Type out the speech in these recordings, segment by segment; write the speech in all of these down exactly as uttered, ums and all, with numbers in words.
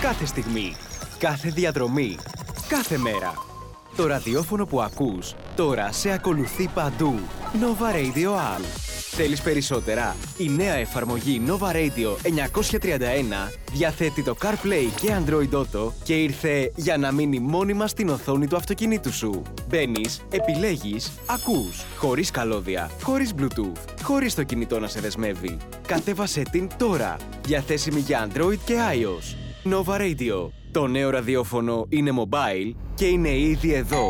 κάθε στιγμή, κάθε διαδρομή, κάθε μέρα. Το ραδιόφωνο που ακούς τώρα σε ακολουθεί παντού. Nova Radio All. Θέλεις περισσότερα? Η νέα εφαρμογή Nova Radio εννιακόσια τριάντα ένα διαθέτει το CarPlay και Android Auto και ήρθε για να μείνει μόνιμα στην οθόνη του αυτοκινήτου σου. Μπαίνεις, επιλέγεις, ακούς, χωρίς καλώδια, χωρίς Bluetooth, χωρίς το κινητό να σε δεσμεύει. Κατέβασέ την τώρα, διαθέσιμη για Android και iOS. Nova Radio. Το νέο ραδιόφωνο είναι mobile και είναι ήδη εδώ.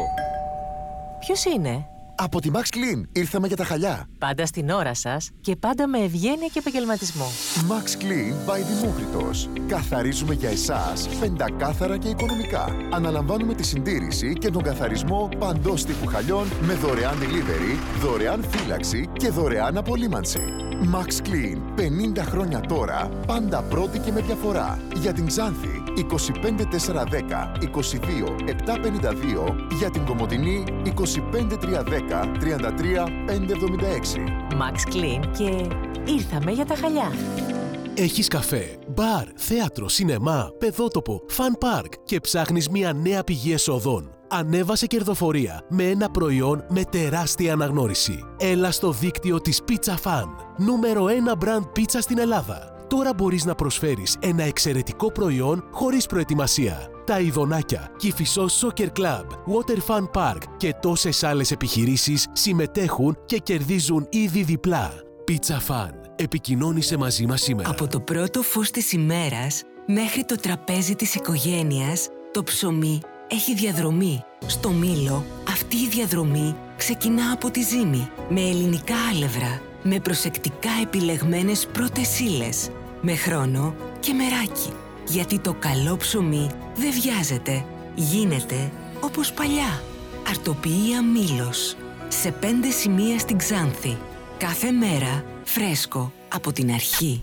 Ποιος είναι? Από τη Max Clean ήρθαμε για τα χαλιά. Πάντα στην ώρα σας και πάντα με ευγένεια και επαγγελματισμό. Max Clean by Δημόκριτος. Καθαρίζουμε για εσάς πεντακάθαρα και οικονομικά. Αναλαμβάνουμε τη συντήρηση και τον καθαρισμό παντός τύπου χαλιών με δωρεάν delivery, δωρεάν φύλαξη και δωρεάν απολύμανση. Max Clean, πενήντα χρόνια τώρα, πάντα πρώτη και με διαφορά. Για την Ξάνθη, είκοσι πέντε τέσσερα δέκα είκοσι δύο επτακόσια πενήντα δύο, για την Κομοτηνή, είκοσι πέντε τρία δέκα τριάντα τρία πεντακόσια εβδομήντα έξι. Max Clean και ήρθαμε για τα χαλιά. Έχεις καφέ, μπαρ, θέατρο, σινεμά, παιδότοπο, φαν πάρκ και ψάχνεις μια νέα πηγή εσόδων? Ανέβασε κερδοφορία με ένα προϊόν με τεράστια αναγνώριση. Έλα στο δίκτυο της Pizza Fan, νούμερο ένα brand πίτσα στην Ελλάδα. Τώρα μπορείς να προσφέρεις ένα εξαιρετικό προϊόν χωρίς προετοιμασία. Τα Ιδονάκια, Κηφισός Soccer Club, Water Fun Park και τόσες άλλες επιχειρήσεις συμμετέχουν και κερδίζουν ήδη διπλά. Pizza Fan. Επικοινώνησε μαζί μας σήμερα. Από το πρώτο φως της ημέρας μέχρι το τραπέζι της οικογένειας, το ψωμί έχει διαδρομή. Στο Μήλο, αυτή η διαδρομή ξεκινά από τη ζύμη, με ελληνικά άλευρα, με προσεκτικά επιλεγμένες πρώτες ύλες, με χρόνο και μεράκι. Γιατί το καλό ψωμί δεν βιάζεται, γίνεται όπως παλιά. Αρτοποιία Μήλος, σε πέντε σημεία στην Ξάνθη. Κάθε μέρα φρέσκο από την αρχή.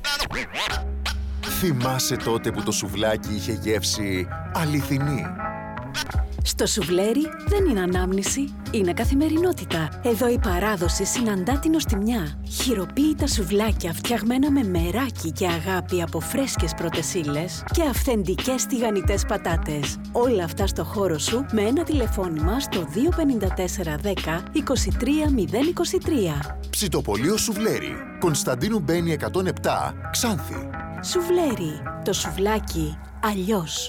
Θυμάσαι τότε που το σουβλάκι είχε γεύση αληθινή? Στο σουβλέρι δεν είναι ανάμνηση, είναι καθημερινότητα. Εδώ η παράδοση συναντά την οστιμιά. Χειροποίητα σουβλάκια φτιαγμένα με μεράκι και αγάπη από φρέσκες πρώτες ύλες και αυθεντικές τηγανιτές πατάτες. Όλα αυτά στο χώρο σου με ένα τηλεφώνημα στο δύο πέντε τέσσερα δέκα είκοσι τρία μηδέν είκοσι τρία. Ψητοπολείο Σουβλέρι, Κωνσταντίνου Μπένη εκατόν επτά, Ξάνθη. Σουβλέρι, το σουβλάκι αλλιώς.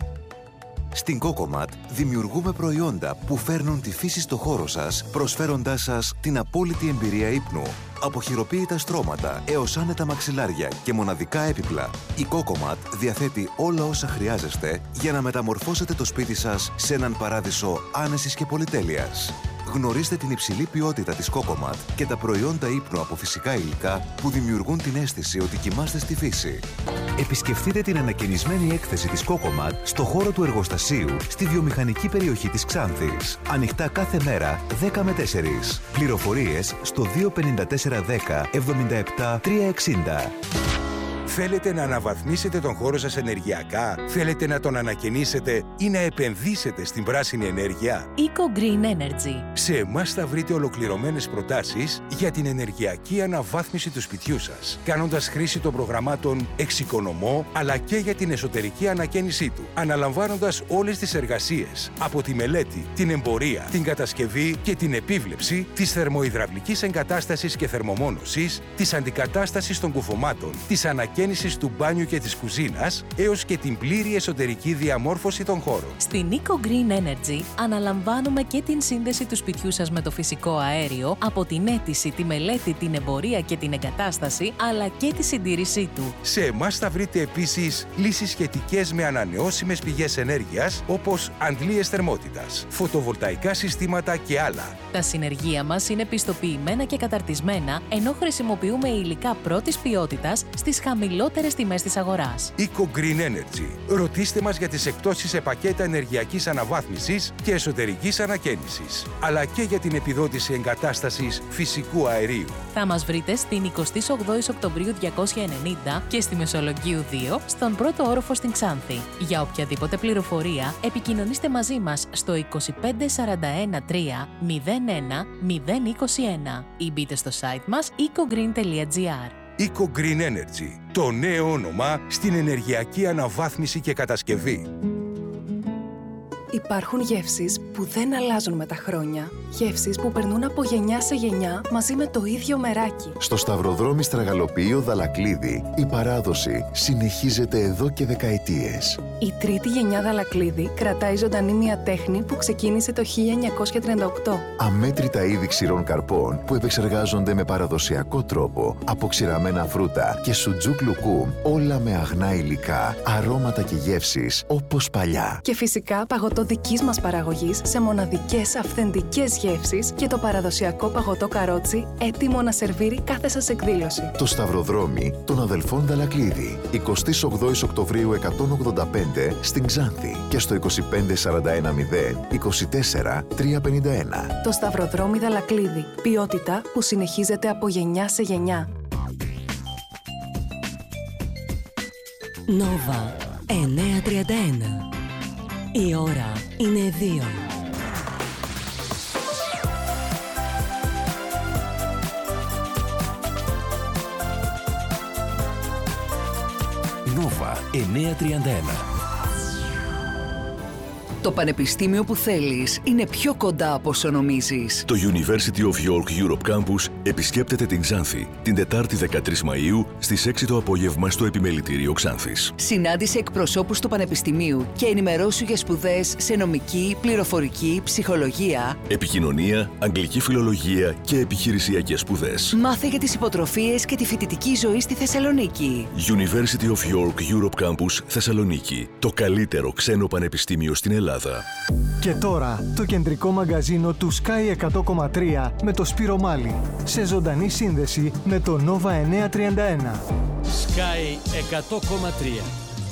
Στην Cocomat δημιουργούμε προϊόντα που φέρνουν τη φύση στο χώρο σας, προσφέροντάς σας την απόλυτη εμπειρία ύπνου. Από χειροποίητα στρώματα έως άνετα μαξιλάρια και μοναδικά έπιπλα, η Cocomat διαθέτει όλα όσα χρειάζεστε για να μεταμορφώσετε το σπίτι σας σε έναν παράδεισο άνεσης και πολυτέλειας. Γνωρίστε την υψηλή ποιότητα της Cocomat και τα προϊόντα ύπνου από φυσικά υλικά που δημιουργούν την αίσθηση ότι κοιμάστε στη φύση. Επισκεφτείτε την ανακαινισμένη έκθεση της Cocomat στο χώρο του εργοστασίου στη βιομηχανική περιοχή της Ξάνθης. Ανοιχτά κάθε μέρα δέκα με τέσσερις. Πληροφορίες στο δύο πέντε τέσσερα δέκα εβδομήντα επτά τριακόσια εξήντα. Θέλετε να αναβαθμίσετε τον χώρο σας ενεργειακά? Θέλετε να τον ανακαινήσετε ή να επενδύσετε στην πράσινη ενέργεια? Eco Green Energy. Σε εμάς θα βρείτε ολοκληρωμένες προτάσεις για την ενεργειακή αναβάθμιση του σπιτιού σας, κάνοντας χρήση των προγραμμάτων Εξοικονομώ, αλλά και για την εσωτερική ανακαίνισή του, αναλαμβάνοντας όλες τις εργασίες, από τη μελέτη, την εμπορία, την κατασκευή και την επίβλεψη της θερμοϊδραυλικής εγκατάστασης και θερμομόνωσης, της αντικατάστασης των κουφωμάτων, της ανακαίνισης του μπάνιου και της κουζίνας, έως και την πλήρη εσωτερική διαμόρφωση των χώρων. Στην Eco Green Energy αναλαμβάνουμε και την σύνδεση του σπιτιού σας με το φυσικό αέριο, από την αίτηση, τη μελέτη, την εμπορία και την εγκατάσταση, αλλά και τη συντήρησή του. Σε εμάς θα βρείτε επίσης λύσεις σχετικές με ανανεώσιμες πηγές ενέργειας, όπως αντλίες θερμότητας, φωτοβολταϊκά συστήματα και άλλα. Τα συνεργεία μας είναι πιστοποιημένα και καταρτισμένα, ενώ χρησιμοποιούμε υλικά πρώτης ποιότητας στις χαμηλότερες τιμές της αγοράς. Eco Green Energy. Ρωτήστε μας για τις εκπτώσεις σε πακέτα ενεργειακής αναβάθμισης και εσωτερικής ανακαίνισης, αλλά και για την επιδότηση εγκατάστασης φυσικού αερίου. Θα μας βρείτε στην εικοστή όγδοη Οκτωβρίου διακόσια ενενήντα και στη Μεσολογγίου δύο, στον πρώτο όροφο στην Ξάνθη. Για οποιαδήποτε πληροφορία, επικοινωνήστε μαζί μας στο είκοσι πέντε σαράντα ένα τρία μηδέν ένα μηδέν είκοσι ένα ή μπείτε στο site μας eco green τελεία gr. Eco Green Energy, το νέο όνομα στην ενεργειακή αναβάθμιση και κατασκευή. Υπάρχουν γεύσεις που δεν αλλάζουν με τα χρόνια. Γεύσεις που περνούν από γενιά σε γενιά μαζί με το ίδιο μεράκι. Στο Σταυροδρόμι Στραγαλοποιείο Δαλακλίδη, η παράδοση συνεχίζεται εδώ και δεκαετίες. Η τρίτη γενιά Δαλακλίδη κρατάει ζωντανή μια τέχνη που ξεκίνησε το χίλια εννιακόσια τριάντα οκτώ. Αμέτρητα είδη ξηρών καρπών που επεξεργάζονται με παραδοσιακό τρόπο από ξηραμένα φρούτα και σουτζούκ λουκούμ, όλα με αγνά υλικά, αρώματα και γεύσεις όπως παλιά. Και φυσικά παγωτό δικής μας παραγωγής σε μοναδικές αυθεντικές γεύσεις και το παραδοσιακό παγωτό καρότσι έτοιμο να σερβίρει κάθε σας εκδήλωση. Το Σταυροδρόμι των αδελφών Δαλακλίδη, εικοστή ογδόη Οκτωβρίου εκατόν ογδόντα πέντε στην Ξάνθη και στο είκοσι πέντε σαράντα ένα μηδέν είκοσι τέσσερα τριακόσια πενήντα ένα. Το Σταυροδρόμι Δαλακλίδη. Ποιότητα που συνεχίζεται από γενιά σε γενιά. Νόβα εννιακόσια τριάντα ένα. Η ώρα είναι δύο. Νόβα εννιακόσια τριάντα ένα. Το πανεπιστήμιο που θέλεις είναι πιο κοντά από όσο νομίζεις. Το University of York Europe Campus επισκέπτεται την Ξάνθη την Τετάρτη δεκατρείς Μαΐου στις έξι το απόγευμα στο Επιμελητήριο Ξάνθης. Συνάντησε εκπροσώπους του Πανεπιστημίου και ενημερώσου για σπουδές σε νομική, πληροφορική, ψυχολογία, επικοινωνία, αγγλική φιλολογία και επιχειρησιακές σπουδές. Μάθε για τις υποτροφίες και τη φοιτητική ζωή στη Θεσσαλονίκη. University of York Europe Campus Θεσσαλονίκη. Το καλύτερο ξένο πανεπιστήμιο στην Ελλάδα. Και τώρα το κεντρικό μαγκαζίνο του Sky εκατό κόμμα τρία με το Σπύρο Μάλη, σε ζωντανή σύνδεση με το Nova εννιακόσια τριάντα ένα. Sky εκατό κόμμα τρία.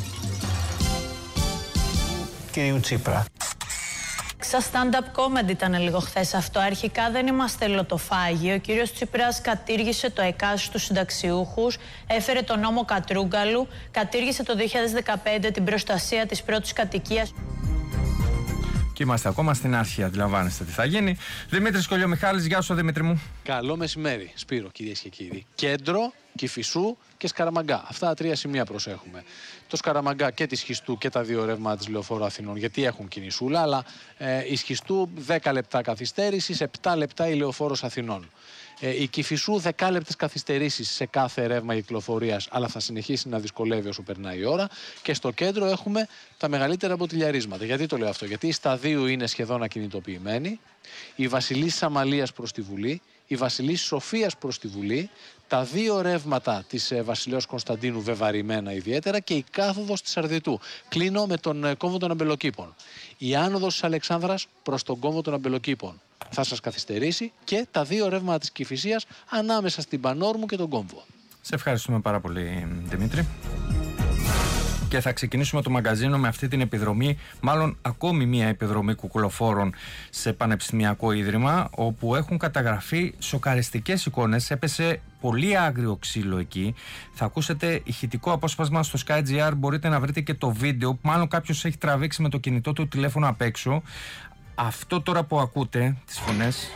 Κύριε Τσίπρα. Σαν stand-up comedy ήταν λίγο χθες αυτό. Αρχικά δεν είμαστε λοτοφάγοι. Ο κύριος Τσίπρας κατήργησε το ΕΚΑΣ στους συνταξιούχους, έφερε τον νόμο Κατρούγκαλου, κατήργησε το δύο χιλιάδες δεκαπέντε την προστασία της πρώτης κατοικίας. Και είμαστε ακόμα στην αρχή, αντιλαμβάνεστε τι θα γίνει. Δημήτρης Κολιομιχάλης, γεια σου Δημήτρη μου. Καλό μεσημέρι, Σπύρο, κυρίες και κύριοι. Κέντρο, Κηφισού και Σκαραμαγκά. Αυτά τα τρία σημεία προσέχουμε. Το Σκαραμαγκά και τη Σχιστού και τα δύο ρεύματα της Λεωφόρου Αθηνών, γιατί έχουν κινησούλα, αλλά ε, η Σχιστού δέκα λεπτά καθυστέρησης, επτά λεπτά η Λεωφόρος Αθηνών. Ε, η Κηφισού δεκάλεπτες καθυστερήσεις σε κάθε ρεύμα κυκλοφορίας, αλλά θα συνεχίσει να δυσκολεύει όσο περνάει η ώρα. Και στο κέντρο έχουμε τα μεγαλύτερα μποτιλιαρίσματα. Γιατί το λέω αυτό? Γιατί η Σταδίου είναι σχεδόν ακινητοποιημένη, η Βασιλής Αμαλίας προς τη Βουλή, η Βασιλής Σοφίας προς τη Βουλή, τα δύο ρεύματα της ε, Βασιλέως Κωνσταντίνου βεβαρημένα ιδιαίτερα και η κάθοδος της Αρδιτού. Κλείνω με τον ε, κόμβο των Αμπελοκήπων. Η άνοδος της Αλεξάνδρας προς τον κόμβο των Αμπελοκήπων θα σας καθυστερήσει και τα δύο ρεύματα της Κηφισίας ανάμεσα στην Πανόρμου και τον κόμβο. Σε ευχαριστούμε πάρα πολύ, Δημήτρη. Και θα ξεκινήσουμε το μαγκαζίνο με αυτή την επιδρομή, μάλλον ακόμη μία επιδρομή κουκουλοφόρων σε πανεπιστημιακό ίδρυμα, όπου έχουν καταγραφεί σοκαριστικές εικόνες. Έπεσε πολύ άγριο ξύλο εκεί. Θα ακούσετε ηχητικό απόσπασμα στο SkyGR, μπορείτε να βρείτε και το βίντεο, που μάλλον κάποιος έχει τραβήξει με το κινητό του τηλέφωνο απ' έξω. Αυτό τώρα που ακούτε, τις φωνές,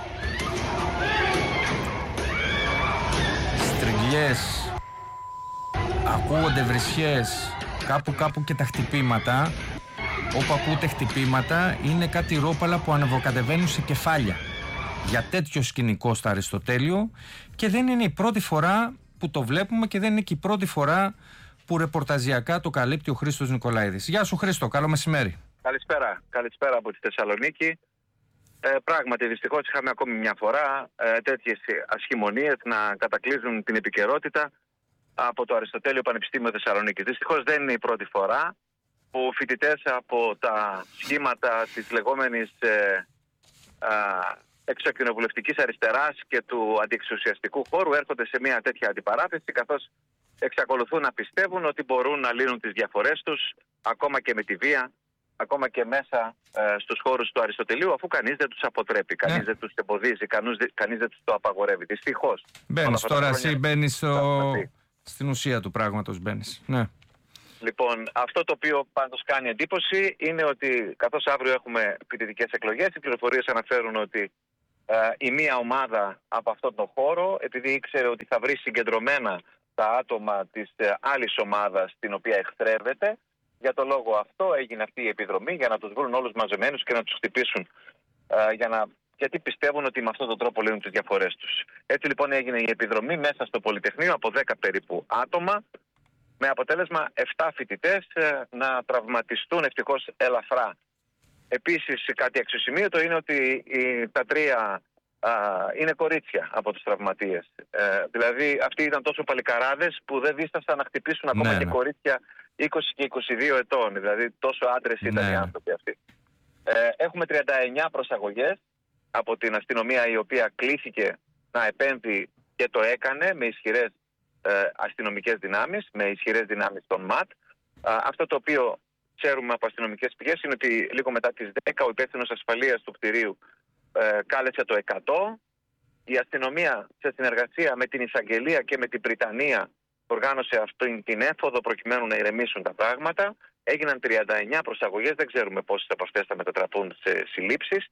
στριγλιές, ακούγονται βρισιές, κάπου κάπου και τα χτυπήματα. Όπου ακούτε χτυπήματα είναι κάτι ρόπαλα που ανεβοκατεβαίνουν σε κεφάλια. Για τέτοιο σκηνικό στο Αριστοτέλειο, και δεν είναι η πρώτη φορά που το βλέπουμε και δεν είναι και η πρώτη φορά που ρεπορταζιακά το καλύπτει ο Χρήστος Νικολαίδης. Γεια σου Χρήστο, καλό μεσημέρι. Καλησπέρα, καλησπέρα από τη Θεσσαλονίκη. Ε, πράγματι, δυστυχώς είχαμε ακόμη μια φορά ε, τέτοιες ασχημονίες να κατακλείζουν την επικαιρότητα από το Αριστοτέλειο Πανεπιστήμιο Θεσσαλονίκης. Δυστυχώς δεν είναι η πρώτη φορά που φοιτητές από τα σχήματα της λεγόμενης ε, ε, εξοκοινοβουλευτικής αριστεράς και του αντιεξουσιαστικού χώρου έρχονται σε μια τέτοια αντιπαράθεση, καθώς εξακολουθούν να πιστεύουν ότι μπορούν να λύνουν τις διαφορές τους ακόμα και με τη βία, ακόμα και μέσα ε, στους χώρους του Αριστοτελείου, αφού κανείς δεν τους αποτρέπει, κανείς ναι. δεν τους εμποδίζει, κανείς, κανείς δεν τους το απαγορεύει. Δυστυχώς. Μπαίνεις τώρα εσύ, μπαίνεις στο... στην ουσία του πράγματος, μπαίνεις. Ναι. Λοιπόν, αυτό το οποίο πάντως κάνει εντύπωση είναι ότι καθώς αύριο έχουμε φοιτητικές εκλογές, οι πληροφορίες αναφέρουν ότι η μία ομάδα από αυτόν τον χώρο, επειδή ήξερε ότι θα βρει συγκεντρωμένα τα άτομα της άλλης ομάδας την οποία εχθρεύεται. Για το λόγο αυτό έγινε αυτή η επιδρομή, για να τους βρουν όλους μαζεμένους και να τους χτυπήσουν, για να... γιατί πιστεύουν ότι με αυτόν τον τρόπο λύνουν τις διαφορές τους. Έτσι λοιπόν έγινε η επιδρομή μέσα στο Πολυτεχνείο από δέκα περίπου άτομα, με αποτέλεσμα επτά φοιτητές να τραυματιστούν ευτυχώς ελαφρά. Επίσης κάτι αξιοσημείωτο είναι ότι οι, τα τρία α, είναι κορίτσια από τους τραυματίες. Ε, δηλαδή αυτοί ήταν τόσο παλικαράδες που δεν δίστασαν να χτυπήσουν ακόμα ναι, και ναι. κορίτσια είκοσι και είκοσι δύο ετών. Δηλαδή τόσο άντρες ήταν ναι. οι άνθρωποι αυτοί. Ε, έχουμε τριάντα εννιά προσαγωγές από την αστυνομία, η οποία κλήθηκε να επέμβει και το έκανε με ισχυρές ε, αστυνομικές δυνάμεις, με ισχυρές δυνάμεις των ΜΑΤ. Ε, αυτό το οποίο ξέρουμε από αστυνομικές πηγές είναι ότι λίγο μετά τις δέκα ο υπεύθυνος ασφαλείας του κτηρίου ε, κάλεσε το εκατό. Η αστυνομία σε συνεργασία με την εισαγγελία και με την Πριτανία οργάνωσε αυτή την έφοδο προκειμένου να ηρεμήσουν τα πράγματα. Έγιναν τριάντα εννιά προσαγωγές, δεν ξέρουμε πόσες από αυτές θα μετατραπούν σε συλλήψεις,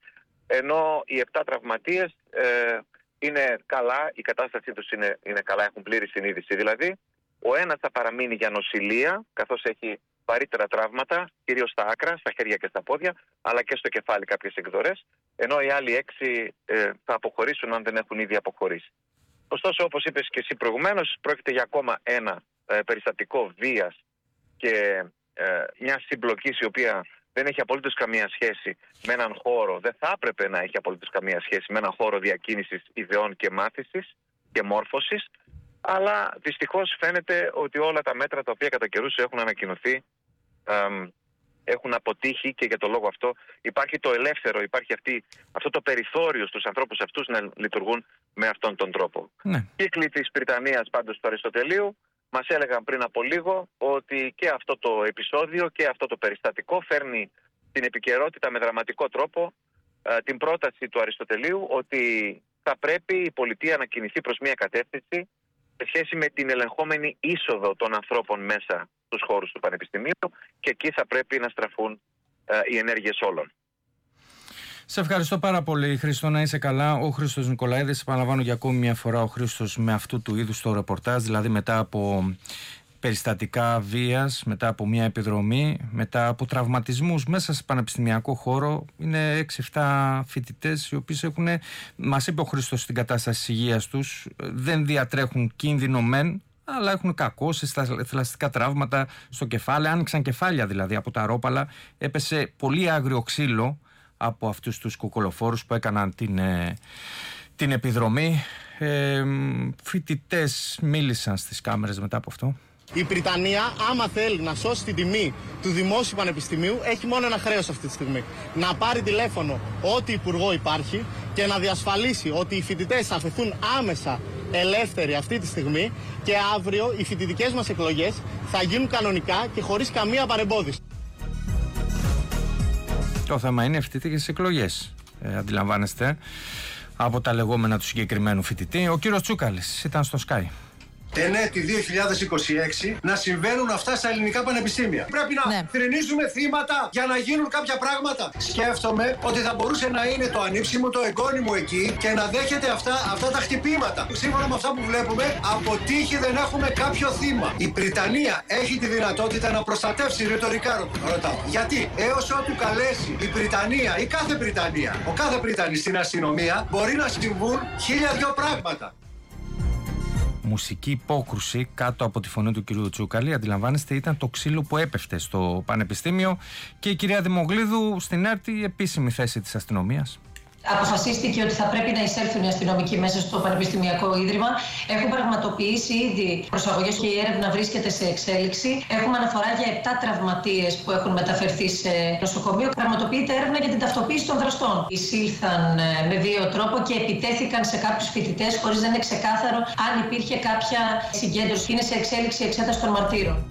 ενώ οι επτά τραυματίες ε, είναι καλά, η κατάστασή τους είναι, είναι καλά, έχουν πλήρη συνείδηση. Δηλαδή, ο ένας θα παραμείνει για νοσηλεία, καθώς έχει βαρύτερα τραύματα, κυρίως στα άκρα, στα χέρια και στα πόδια, αλλά και στο κεφάλι κάποιες εκδορές, ενώ οι άλλοι έξι ε, θα αποχωρήσουν αν δεν έχουν ήδη αποχωρήσει. Ωστόσο, όπως είπες και εσύ προηγουμένως, πρόκειται για ακόμα ένα ε, περιστατικό βίας και ε, μια συμπλοκή η οποία δεν έχει απολύτως καμία σχέση με έναν χώρο, δεν θα έπρεπε να έχει απολύτως καμία σχέση με έναν χώρο διακίνησης ιδεών και μάθησης και μόρφωσης, αλλά δυστυχώς φαίνεται ότι όλα τα μέτρα τα οποία κατά καιρούς έχουν ανακοινωθεί εμ, έχουν αποτύχει, και για το λόγο αυτό υπάρχει το ελεύθερο, υπάρχει αυτή, αυτό το περιθώριο στους ανθρώπους αυτούς να λειτουργούν με αυτόν τον τρόπο. Ναι. Κύκλοι της Πριτανίας πάντως του Αριστοτελείου μας έλεγαν πριν από λίγο ότι και αυτό το επεισόδιο και αυτό το περιστατικό φέρνει την επικαιρότητα με δραματικό τρόπο ε, την πρόταση του Αριστοτελείου ότι θα πρέπει η πολιτεία να κινηθεί προς μια κατεύθυνση σε σχέση με την ελεγχόμενη είσοδο των ανθρώπων μέσα στους χώρους του Πανεπιστημίου, και εκεί θα πρέπει να στραφούν ε, οι ενέργειες όλων. Σε ευχαριστώ πάρα πολύ, Χρήστο, να είσαι καλά. Ο Χρήστος Νικολαίδης, επαναλαμβάνω για ακόμη μια φορά, ο Χρήστος με αυτού του είδους το ρεπορτάζ, δηλαδή μετά από περιστατικά βίας, μετά από μια επιδρομή, μετά από τραυματισμούς μέσα σε πανεπιστημιακό χώρο. Είναι έξι εφτά φοιτητές οι οποίοι έχουν, μας είπε ο Χρήστος, στην κατάσταση της υγείας τους, δεν διατρέχουν κίνδυνο μεν, αλλά έχουν κακώσεις, θηλαστικά τραύματα στο κεφάλι, άνοιξαν κεφάλια δηλαδή από τα ρόπαλα, έπεσε πολύ άγριο ξύλο από αυτούς τους κουκολοφόρους που έκαναν την, ε, την επιδρομή. Ε, φοιτητές μίλησαν στις κάμερες μετά από αυτό. Η Πριτανία, άμα θέλει να σώσει την τιμή του Δημόσιου Πανεπιστημίου, έχει μόνο ένα χρέος αυτή τη στιγμή. Να πάρει τηλέφωνο ό,τι υπουργό υπάρχει και να διασφαλίσει ότι οι φοιτητές θα αφαιθούν άμεσα ελεύθεροι αυτή τη στιγμή, και αύριο οι φοιτητικές μας εκλογές θα γίνουν κανονικά και χωρίς καμία παρεμπόδιση. Το θέμα είναι φοιτητικές εκλογές, ε, αντιλαμβάνεστε, από τα λεγόμενα του συγκεκριμένου φοιτητή. Ο κύριος Τσούκαλης ήταν στο Sky. Εν έτη δύο χιλιάδες είκοσι έξι να συμβαίνουν αυτά στα ελληνικά πανεπιστήμια. Πρέπει να ναι. θρηνίζουμε θύματα για να γίνουν κάποια πράγματα. Σκέφτομαι ότι θα μπορούσε να είναι το ανήψιμο, το εγγόνιμο εκεί και να δέχεται αυτά, αυτά τα χτυπήματα. Σύμφωνα με αυτά που βλέπουμε, από τύχη δεν έχουμε κάποιο θύμα. Η Πριτανία έχει τη δυνατότητα να προστατεύσει ρητορικά, ρωτάω. Γιατί έως ότου καλέσει η Πριτανία, η κάθε Πριτανία, ο κάθε Πριτανής στην αστυνομία, μπορεί να συμβούν χίλια δυο πράγματα. Μουσική υπόκρουση κάτω από τη φωνή του κυρίου Τσούκαλη, αντιλαμβάνεστε, ήταν το ξύλο που έπεφτε στο Πανεπιστήμιο, και η κυρία Δημογλίδου στην έρτη επίσημη θέση της αστυνομίας. Αποφασίστηκε ότι θα πρέπει να εισέλθουν οι αστυνομικοί μέσα στο Πανεπιστημιακό Ίδρυμα. Έχουν πραγματοποιήσει ήδη προσαγωγές και η έρευνα βρίσκεται σε εξέλιξη. Έχουμε αναφορά για επτά τραυματίες που έχουν μεταφερθεί σε νοσοκομείο. Πραγματοποιείται έρευνα για την ταυτοποίηση των δραστών. Εισήλθαν με βίαιο τρόπο και επιτέθηκαν σε κάποιους φοιτητές, χωρίς να είναι ξεκάθαρο αν υπήρχε κάποια συγκέντρωση. Είναι σε εξέλιξη η εξέταση των μαρτύρων.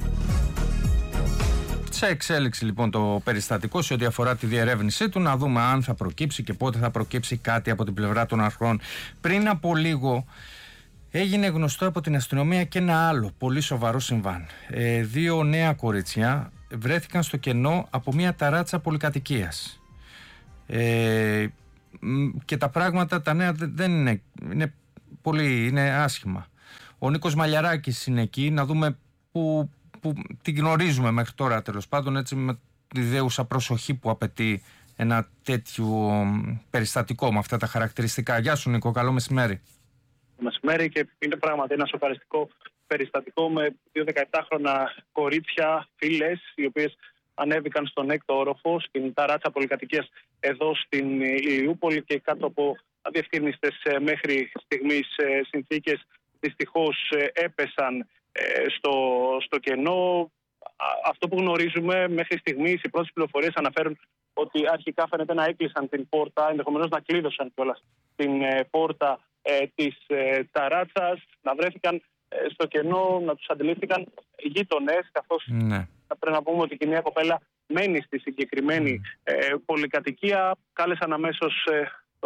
Σε εξέλιξη λοιπόν το περιστατικό σε ό,τι αφορά τη διερεύνησή του, να δούμε αν θα προκύψει και πότε θα προκύψει κάτι από την πλευρά των αρχών. Πριν από λίγο έγινε γνωστό από την αστυνομία και ένα άλλο πολύ σοβαρό συμβάν. Ε, δύο νέα κορίτσια βρέθηκαν στο κενό από μια ταράτσα πολυκατοικίας. Ε, και τα πράγματα τα νέα δεν είναι, είναι πολύ είναι άσχημα. Ο Νίκος Μαλιαράκης είναι εκεί, να δούμε που, που την γνωρίζουμε μέχρι τώρα, τέλος πάντων, έτσι, με τη δέουσα προσοχή που απαιτεί ένα τέτοιο περιστατικό με αυτά τα χαρακτηριστικά. Γεια σου Νίκο, καλό μεσημέρι. Μεσημέρι, και είναι πράγματι ένα σοκαριστικό περιστατικό με δύο δεκαεπτάχρονα κορίτσια, φίλες, οι οποίες ανέβηκαν στον έκτο όροφο, στην ταράτσα πολυκατοικίας εδώ στην Ηλιούπολη, και κάτω από αδιευκρινίστες μέχρι στιγμής συνθήκες δυστυχώς έπεσαν στο, στο κενό. Αυτό που γνωρίζουμε μέχρι στιγμής, οι πρώτες πληροφορίες αναφέρουν ότι αρχικά φαίνεται να έκλεισαν την πόρτα, ενδεχομένως να κλείδωσαν κιόλας την πόρτα ε, της ε, ταράτσας, να βρέθηκαν ε, στο κενό, να τους αντιλήφθηκαν γείτονες, καθώς ναι. πρέπει να πούμε ότι η νέα κοπέλα μένει στη συγκεκριμένη ε, πολυκατοικία. Κάλεσαν αμέσως ε, το,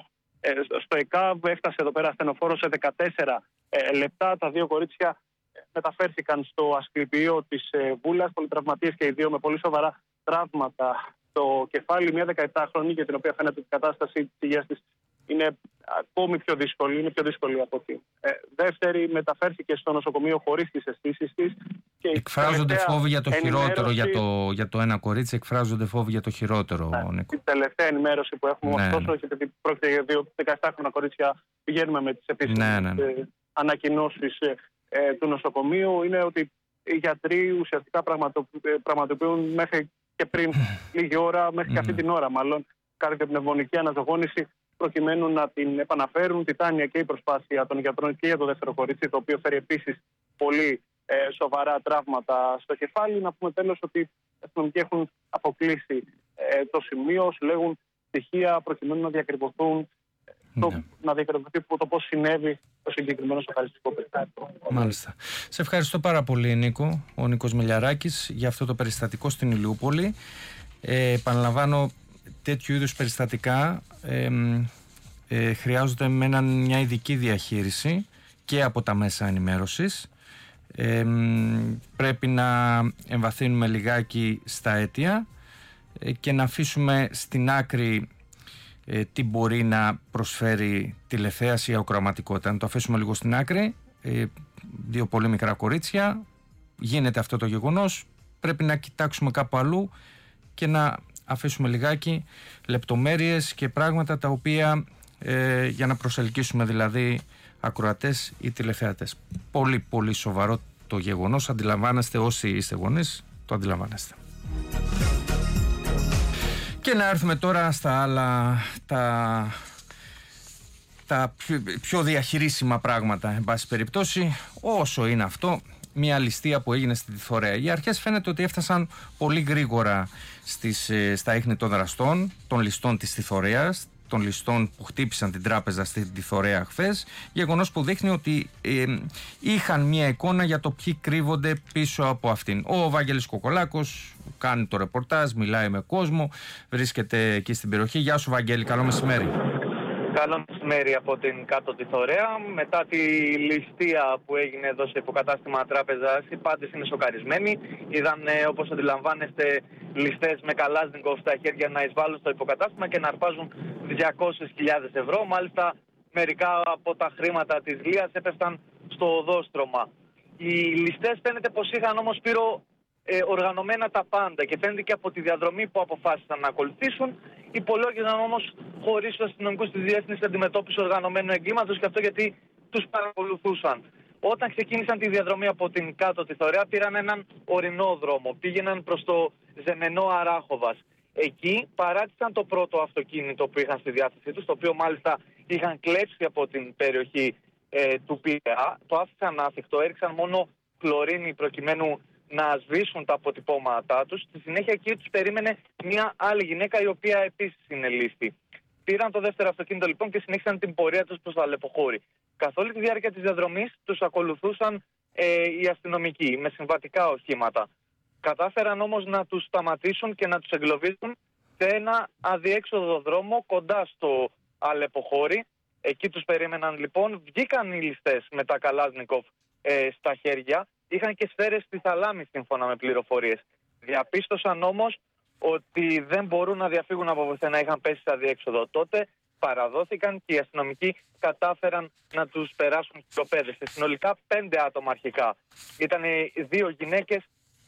ε, στο ΕΚΑΒ, έφτασε εδώ πέρα ασθενοφόρο σε δεκατέσσερα ε, λεπτά. Τα δύο κορίτσια μεταφέρθηκαν στο ασκληπιείο της ε, Βούλας, πολυτραυματίες και οι δύο με πολύ σοβαρά τραύματα στο κεφάλι. Μια δεκαεπτάχρονη, για την οποία φαίνεται ότι η κατάσταση της υγείας της είναι ακόμη πιο δύσκολη, είναι πιο δύσκολη από την ε, δεύτερη. Μεταφέρθηκε στο νοσοκομείο χωρίς τις αισθήσεις της. Και εκφράζονται φόβοι για το ενημέρωση... χειρότερο για το, για το ένα κορίτσι, εκφράζονται φόβοι για το χειρότερο. Ναι, η τελευταία ενημέρωση που έχουμε, ναι, ωστόσο, ναι. γιατί πρόκειται για δύο δεκαεπτάχρονα κορίτσια, πηγαίνουμε με τις επίσημες ναι, ναι, ναι. ε, ανακοινώσεις ε, ε, του νοσοκομείου, είναι ότι οι γιατροί ουσιαστικά πραγματοποιούν μέχρι και πριν λίγη ώρα, μέχρι και αυτή την ώρα μάλλον, καρδιοπνευμονική αναζωογόνηση, προκειμένου να την επαναφέρουν. Τιτάνια και η προσπάθεια των γιατρών και για το δεύτερο κορίτσι, το οποίο φέρει επίσης πολύ ε, σοβαρά τραύματα στο κεφάλι. Να πούμε τέλος ότι οι αστυνομικοί έχουν αποκλείσει ε, το σημείο, συλλέγουν στοιχεία προκειμένου να διακριβωθούν το, ναι. να διακριβωθεί το πώς συνέβη το συγκεκριμένο σοκαριστικό περιστατικό. Μάλιστα. Σε ευχαριστώ πάρα πολύ Νίκο, ο Νίκος Μελιαράκης, για αυτό το περιστατικό στην Ηλιούπολη. Ε, επαναλαμβάνω, τέτοιου είδους περιστατικά ε, ε, χρειάζονται με ένα, μια ειδική διαχείριση και από τα μέσα ενημέρωσης. Ε, πρέπει να εμβαθύνουμε λιγάκι στα αίτια ε, και να αφήσουμε στην άκρη ε, τι μπορεί να προσφέρει τηλεθέαση ή ακροαματικότητα. Να το αφήσουμε λίγο στην άκρη. Ε, δύο πολύ μικρά κορίτσια, γίνεται αυτό το γεγονός, πρέπει να κοιτάξουμε κάπου αλλού και να αφήσουμε λιγάκι λεπτομέρειες και πράγματα τα οποία ε, για να προσελκύσουμε δηλαδή ακροατές ή τηλεθεατές. Πολύ πολύ σοβαρό το γεγονός, αντιλαμβάνεστε, όσοι είστε γονείς το αντιλαμβάνεστε. Και να έρθουμε τώρα στα άλλα, τα, τα πιο, πιο διαχειρίσιμα πράγματα, εν πάση περιπτώσει, όσο είναι αυτό, μια ληστεία που έγινε στη Θωρέα. Οι αρχές φαίνεται ότι έφτασαν πολύ γρήγορα στις, στα ίχνη των δραστών, των ληστών της Θωρέας, των ληστών που χτύπησαν την τράπεζα στη Θωρέα χθες, γεγονός που δείχνει ότι ε, είχαν μια εικόνα για το ποιοι κρύβονται πίσω από αυτήν. Ο Βαγγέλης Κοκολάκος κάνει το ρεπορτάζ, μιλάει με κόσμο, βρίσκεται εκεί στην περιοχή. Γεια σου Βαγγέλη, καλό μεσημέρι. Καλό μεσημέρι από την κάτω τη Θωρέα. Μετά τη ληστεία που έγινε εδώ σε υποκατάστημα τράπεζας, οι πάντες είναι σοκαρισμένοι. Είδαν, όπως αντιλαμβάνεστε, ληστές με καλάζνικοφ στα χέρια να εισβάλλουν στο υποκατάστημα και να αρπάζουν διακόσιες χιλιάδες ευρώ. Μάλιστα, μερικά από τα χρήματα της λίας έπεφταν στο οδόστρωμα. Οι ληστές φαίνεται πως είχαν όμως, Σπύρο, Ε, οργανωμένα τα πάντα και φαίνεται και από τη διαδρομή που αποφάσισαν να ακολουθήσουν. Υπολόγιζαν όμως χωρίς τους αστυνομικούς της Διεύθυνσης Αντιμετώπισης Οργανωμένου Εγκλήματος, και αυτό γιατί τους παρακολουθούσαν. Όταν ξεκίνησαν τη διαδρομή από την κάτω τη Θωρέα, πήραν έναν ορεινό δρόμο. Πήγαιναν προς το Ζεμενό Αράχοβας. Εκεί παράτησαν το πρώτο αυτοκίνητο που είχαν στη διάθεσή τους, το οποίο μάλιστα είχαν κλέψει από την περιοχή ε, του Πειραιά. Το άφησαν άθικτο, έριξαν μόνο χλωρίνη προκειμένου να σβήσουν τα αποτυπώματά τους. Στη συνέχεια εκεί τους περίμενε μια άλλη γυναίκα, η οποία επίσης είναι λύστη. Πήραν το δεύτερο αυτοκίνητο λοιπόν και συνέχισαν την πορεία τους προς το Αλεποχώρι. Καθ' όλη τη διάρκεια της διαδρομής τους ακολουθούσαν ε, οι αστυνομικοί με συμβατικά οχήματα. Κατάφεραν όμως να τους σταματήσουν και να τους εγκλωβίσουν σε ένα αδιέξοδο δρόμο κοντά στο Αλεποχώρι. Εκεί τους περίμεναν λοιπόν. Βγήκαν οι ληστές με τα Καλάζνικοφ ε, στα χέρια. Είχαν και σφαίρες στη θαλάμη σύμφωνα με πληροφορίες. Διαπίστωσαν όμως ότι δεν μπορούν να διαφύγουν από πουθενά, είχαν πέσει σε αδιέξοδο. Τότε παραδόθηκαν και οι αστυνομικοί κατάφεραν να τους περάσουν κλοπέδες. Συνολικά πέντε άτομα αρχικά. Ήταν δύο γυναίκες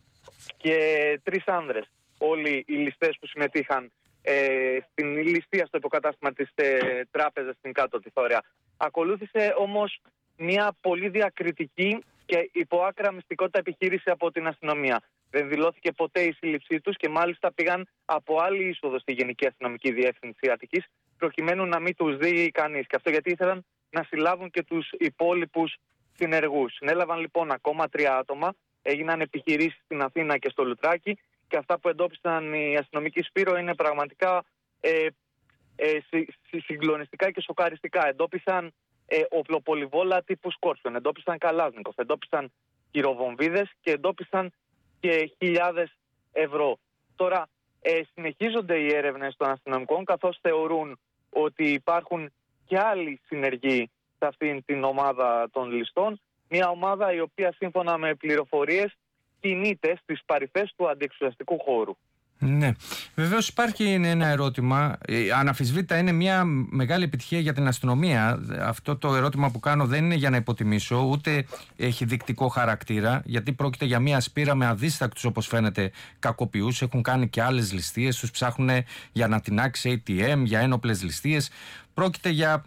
και τρεις άνδρες. Όλοι οι ληστές που συμμετείχαν ε, στην ληστεία στο υποκατάστημα της ε, τράπεζας στην Κάτω τη Θωρέα. Ακολούθησε όμως μια πολύ διακριτική και υποάκρα μυστικότητα επιχείρηση από την αστυνομία. Δεν δηλώθηκε ποτέ η σύλληψή τους και μάλιστα πήγαν από άλλη είσοδο στη Γενική Αστυνομική Διεύθυνση Αττικής προκειμένου να μην τους δει κανείς. Και αυτό γιατί ήθελαν να συλλάβουν και τους υπόλοιπους συνεργούς. Συνέλαβαν λοιπόν ακόμα τρία άτομα, έγιναν επιχειρήσεις στην Αθήνα και στο Λουτράκι και αυτά που εντόπισαν οι αστυνομικοί, Σπύρο, είναι πραγματικά ε, ε, συγκλονιστικά και σοκαριστικά. Εντόπισαν ε, οπλοπολιβόλα τύπου Σκόρπιον, εντόπισαν Καλάζνικοφ, εντόπισαν χειροβομβίδες και εντόπισαν και χιλιάδες ευρώ. Τώρα ε, συνεχίζονται οι έρευνες των αστυνομικών, καθώς θεωρούν ότι υπάρχουν και άλλοι συνεργοί σε αυτήν την ομάδα των ληστών. Μια ομάδα η οποία σύμφωνα με πληροφορίες κινείται στις παρυφές του αντιεξουσιαστικού χώρου. Ναι. Βεβαίως υπάρχει ένα ερώτημα. Αναμφισβήτητα είναι μια μεγάλη επιτυχία για την αστυνομία. Αυτό το ερώτημα που κάνω δεν είναι για να υποτιμήσω, ούτε έχει δεικτικό χαρακτήρα, γιατί πρόκειται για μια σπήρα με αδίστακτους, όπως φαίνεται, κακοποιούς. Έχουν κάνει και άλλες ληστείες, τους ψάχνουν για να τεινάξει έι τι εμ, για ένοπλες ληστείες. Πρόκειται για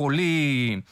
πολύ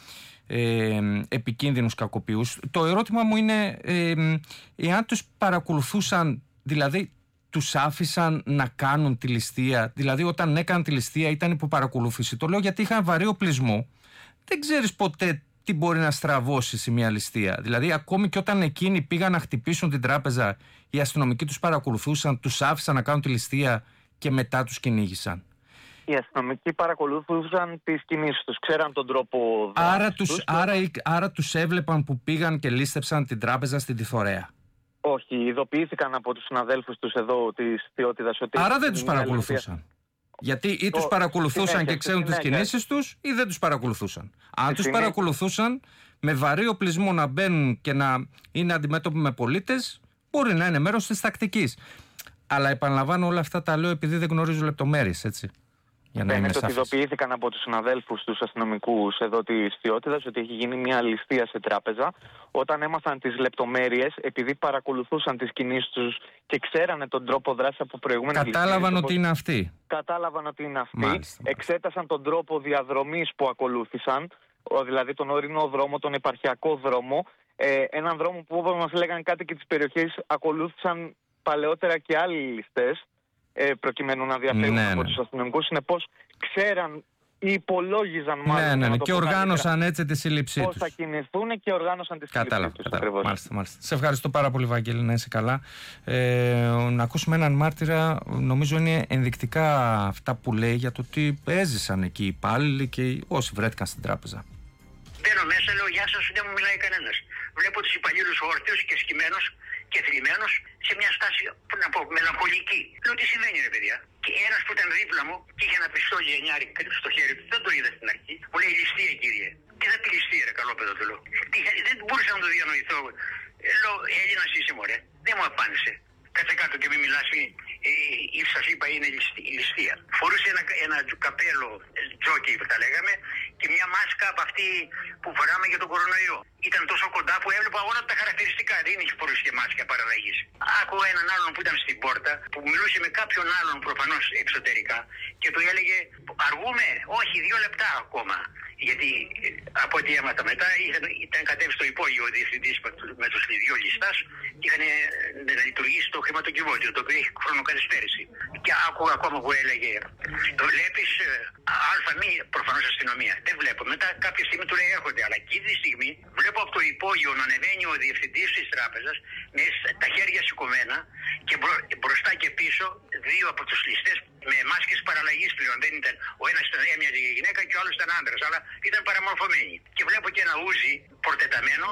ε, επικίνδυνους κακοποιούς. Το ερώτημα μου είναι ε, εάν τους παρακολουθούσαν, δηλαδή τους άφησαν να κάνουν τη ληστεία. Δηλαδή όταν έκαναν τη ληστεία ήταν υπό παρακολούθηση. Το λέω γιατί είχαν βαρύ οπλισμό. Δεν ξέρεις ποτέ τι μπορεί να στραβώσει σε μια ληστεία. Δηλαδή ακόμη και όταν εκείνοι πήγαν να χτυπήσουν την τράπεζα, οι αστυνομικοί τους παρακολουθούσαν, τους άφησαν να κάνουν τη ληστεία και μετά τους κυνήγησαν. Οι αστυνομικοί παρακολουθούσαν τις κινήσεις τους, ξέραν τον τρόπο δράσης άρα τους, τους. Άρα, άρα τους έβλεπαν που πήγαν και λίστεψαν την τράπεζα στην Τιθωρέα. Όχι, ειδοποιήθηκαν από τους συναδέλφους τους εδώ της Θεότητας ότι... Άρα δεν τους παρακολουθούσαν. Ληστεία. Γιατί ή τους παρακολουθούσαν συνέχεια, και ξέρουν τις κινήσεις τους ή δεν τους παρακολουθούσαν. Αν τους συνέχεια. παρακολουθούσαν με βαρύ οπλισμό να μπαίνουν και να είναι αντιμέτωποι με πολίτες, μπορεί να είναι μέρος της τακτικής. Αλλά επαναλαμβάνω, όλα αυτά τα λέω επειδή δεν γνωρίζω λεπτομέρειες, έτσι. Για να Φαίνεται ότι ειδοποιήθηκαν από τους συναδέλφους τους αστυνομικούς εδώ της Θεότητας ότι έχει γίνει μια ληστεία σε τράπεζα. Όταν έμαθαν τις λεπτομέρειες, επειδή παρακολουθούσαν τις κινήσεις τους και ξέρανε τον τρόπο δράσης από προηγούμενες ληστείες. Κατάλαβαν ότι είναι αυτοί. Κατάλαβαν ότι είναι αυτοί. Μάλιστα. Εξέτασαν τον τρόπο διαδρομής που ακολούθησαν, δηλαδή τον ορεινό δρόμο, τον επαρχιακό δρόμο. Ε, έναν δρόμο που, όπως μας λέγανε κάτοικοι της περιοχής, ακολούθησαν παλαιότερα και άλλοι ληστές, ε, προκειμένου να διαφεύγουν ναι, από ναι. τους αστυνομικούς. Συνεπώς ξέραν ή υπολόγιζαν μάλλον. Ναι, ναι, ναι. Και οργάνωσαν καλύτερα, έτσι τη σύλληψή τους. Πώς θα κινηθούν και οργάνωσαν τη σύλληψή τους. Κατάλαβα. Μάλιστα, μάλιστα. Σε ευχαριστώ πάρα πολύ, Βαγγέλη, να είσαι καλά. Ε, να ακούσουμε έναν μάρτυρα. Νομίζω είναι ενδεικτικά αυτά που λέει για το ότι έζησαν εκεί οι υπάλληλοι και όσοι βρέθηκαν στην τράπεζα. Μπαίνω μέσα, λέω γεια σας, δεν μου μιλάει κανένας. Βλέπω τους υπαλλήλους όρθιους και σκυμμένους και θλιμμένους σε μια στάση, που να πω, μελαγχολική. Λέω τι συμβαίνει, ρε παιδιά. Και ένας που ήταν δίπλα μου και είχε ένα πιστόλι εννιάρι στο χέρι του, δεν το είδα στην αρχή. Μου λέει ληστεία, κύριε. Τι θα πει ληστεία, ρε καλό παιδό, του λέω. Τι, δεν μπορούσα να το διανοηθώ. Ε, λέω Έλληνας είσαι, μωρέ. Δεν μου απάντησε. Κάτσε κάτω και μην μιλάς, ε, ε, σας είπα είναι η ληστεία. Φορούσε ένα, ένα καπέλο τζόκι που τα λέγαμε και μια μάσκα από αυτή που φοράμε για τον κορονοϊό. Ήταν τόσο κοντά που έβλεπα όλα τα χαρακτηριστικά. Δεν είχε φορούσε και μάσκα παραλλαγής. Άκουγα έναν άλλον που ήταν στην πόρτα που μιλούσε με κάποιον άλλον προφανώς εξωτερικά και του έλεγε αργούμε, όχι δύο λεπτά ακόμα. Γιατί από ό,τι έμαθα μετά ήταν, ήταν κατέβει στο υπόγειο ο διευθυντής με τους δυο ληστάς και είχαν να λειτουργήσει το χρηματοκιβώτιο, το οποίο έχει χρονοκαθυστέρηση. Και άκουγα ακόμα που έλεγε το βλέπεις αλφα μη προφανώς αστυνομία. Δεν βλέπω. Μετά κάποια στιγμή του λέει έρχονται. Αλλά εκείνη τη στιγμή βλέπω από το υπόγειο να ανεβαίνει ο διευθυντής της τράπεζας με τα χέρια σηκωμένα και μπρο, μπροστά και πίσω δύο από τους ληστές με μάσκες παραλλαγής πλέον. Δεν ήταν, ο ένας ήταν έμοιαζε για γυναίκα και ο άλλος ήταν άντρας, αλλά ήταν παραμορφωμένοι. Και βλέπω και ένα ούζι πορτεταμένο.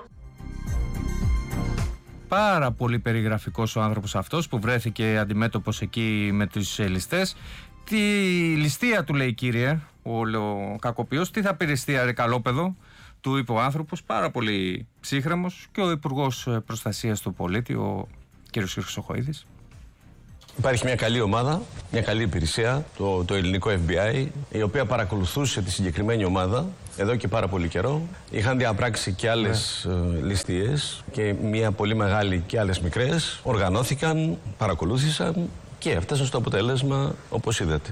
Πάρα πολύ περιγραφικός ο άνθρωπος αυτός που βρέθηκε αντιμέτωπος εκεί με τους ληστές. Τη ληστεία του λέει, κύριε, ο, ο κακοποιός, τι θα πει ληστεία, ρε καλόπεδο, του είπε ο άνθρωπος, πάρα πολύ ψύχρεμος, και ο Υπουργός Προστασίας του Πολίτη, ο κ. Χρυσοχοΐδης. Υπάρχει μια καλή ομάδα, μια καλή υπηρεσία, το, το ελληνικό εφ μπι άι, η οποία παρακολουθούσε τη συγκεκριμένη ομάδα εδώ και πάρα πολύ καιρό. Είχαν διαπράξει και άλλες ναι. ληστείες και μια πολύ μεγάλη και άλλες μικρές. Οργανώθηκαν, παρακολούθησαν και έφτασαν στο αποτέλεσμα όπως είδατε.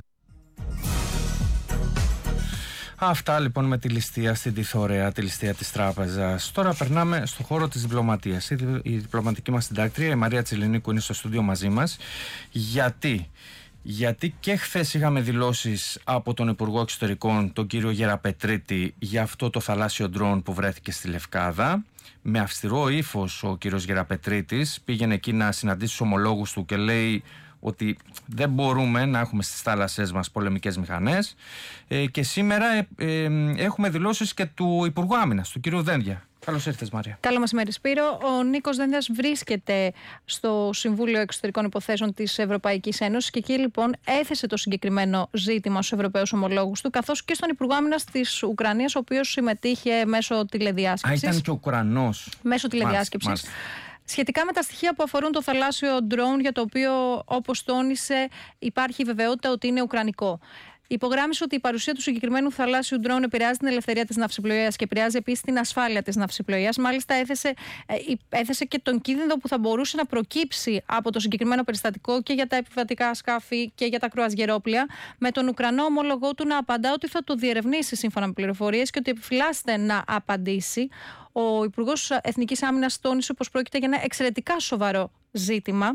Αυτά λοιπόν με τη ληστεία στην Τιθωρέα, τη ληστεία της τράπεζας. Τώρα περνάμε στο χώρο της διπλωματίας. Η, η διπλωματική μας συντάκτρια, η Μαρία Τσιλινίκου, είναι στο στούντιο μαζί μας. Γιατί... Γιατί και χθες είχαμε δηλώσεις από τον Υπουργό Εξωτερικών, τον κύριο Γεραπετρίτη, για αυτό το θαλάσσιο ντρόουν που βρέθηκε στη Λευκάδα. Με αυστηρό ύφος ο κύριος Γεραπετρίτης πήγαινε εκεί να συναντήσει τους ομολόγους του και λέει ότι δεν μπορούμε να έχουμε στις θάλασσές μας πολεμικές μηχανές. Ε, και σήμερα ε, ε, έχουμε δηλώσεις και του Υπουργού Άμυνας, του κύριου Δένδια. Καλώς ήρθες, Μαρία. Καλό μεσημέρι, Σπύρο. Ο Νίκος Δένδιας βρίσκεται στο Συμβούλιο Εξωτερικών Υποθέσεων της Ευρωπαϊκής Ένωσης και εκεί λοιπόν έθεσε το συγκεκριμένο ζήτημα στους Ευρωπαίους ομολόγους του, καθώς και στον Υπουργό Άμυνας της Ουκρανίας, ο οποίος συμμετείχε μέσω τηλεδιάσκεψης. Α, ήταν και ο Ουκρανός. Μέσω τηλεδιάσκεψης. Μάλιστα, μάλιστα. Σχετικά με τα στοιχεία που αφορούν το θαλάσσιο drone, για το οποίο, όπως τόνισε, υπάρχει βεβαιότητα ότι είναι ουκρανικό. Υπογράμμισε ότι η παρουσία του συγκεκριμένου θαλάσσιου drone επηρεάζει την ελευθερία της ναυσιπλοείας και επηρεάζει επίσης την ασφάλεια της ναυσιπλοείας. Μάλιστα, έθεσε, έθεσε και τον κίνδυνο που θα μπορούσε να προκύψει από το συγκεκριμένο περιστατικό και για τα επιβατικά σκάφη και για τα κρουαζιερόπλια, με τον Ουκρανό ομολογό του να απαντά ότι θα το διερευνήσει σύμφωνα με πληροφορίες και ότι επιφυλάσσεται να απαντήσει. Ο Υπουργός Εθνικής Άμυνας τόνισε πως πρόκειται για ένα εξαιρετικά σοβαρό ζήτημα.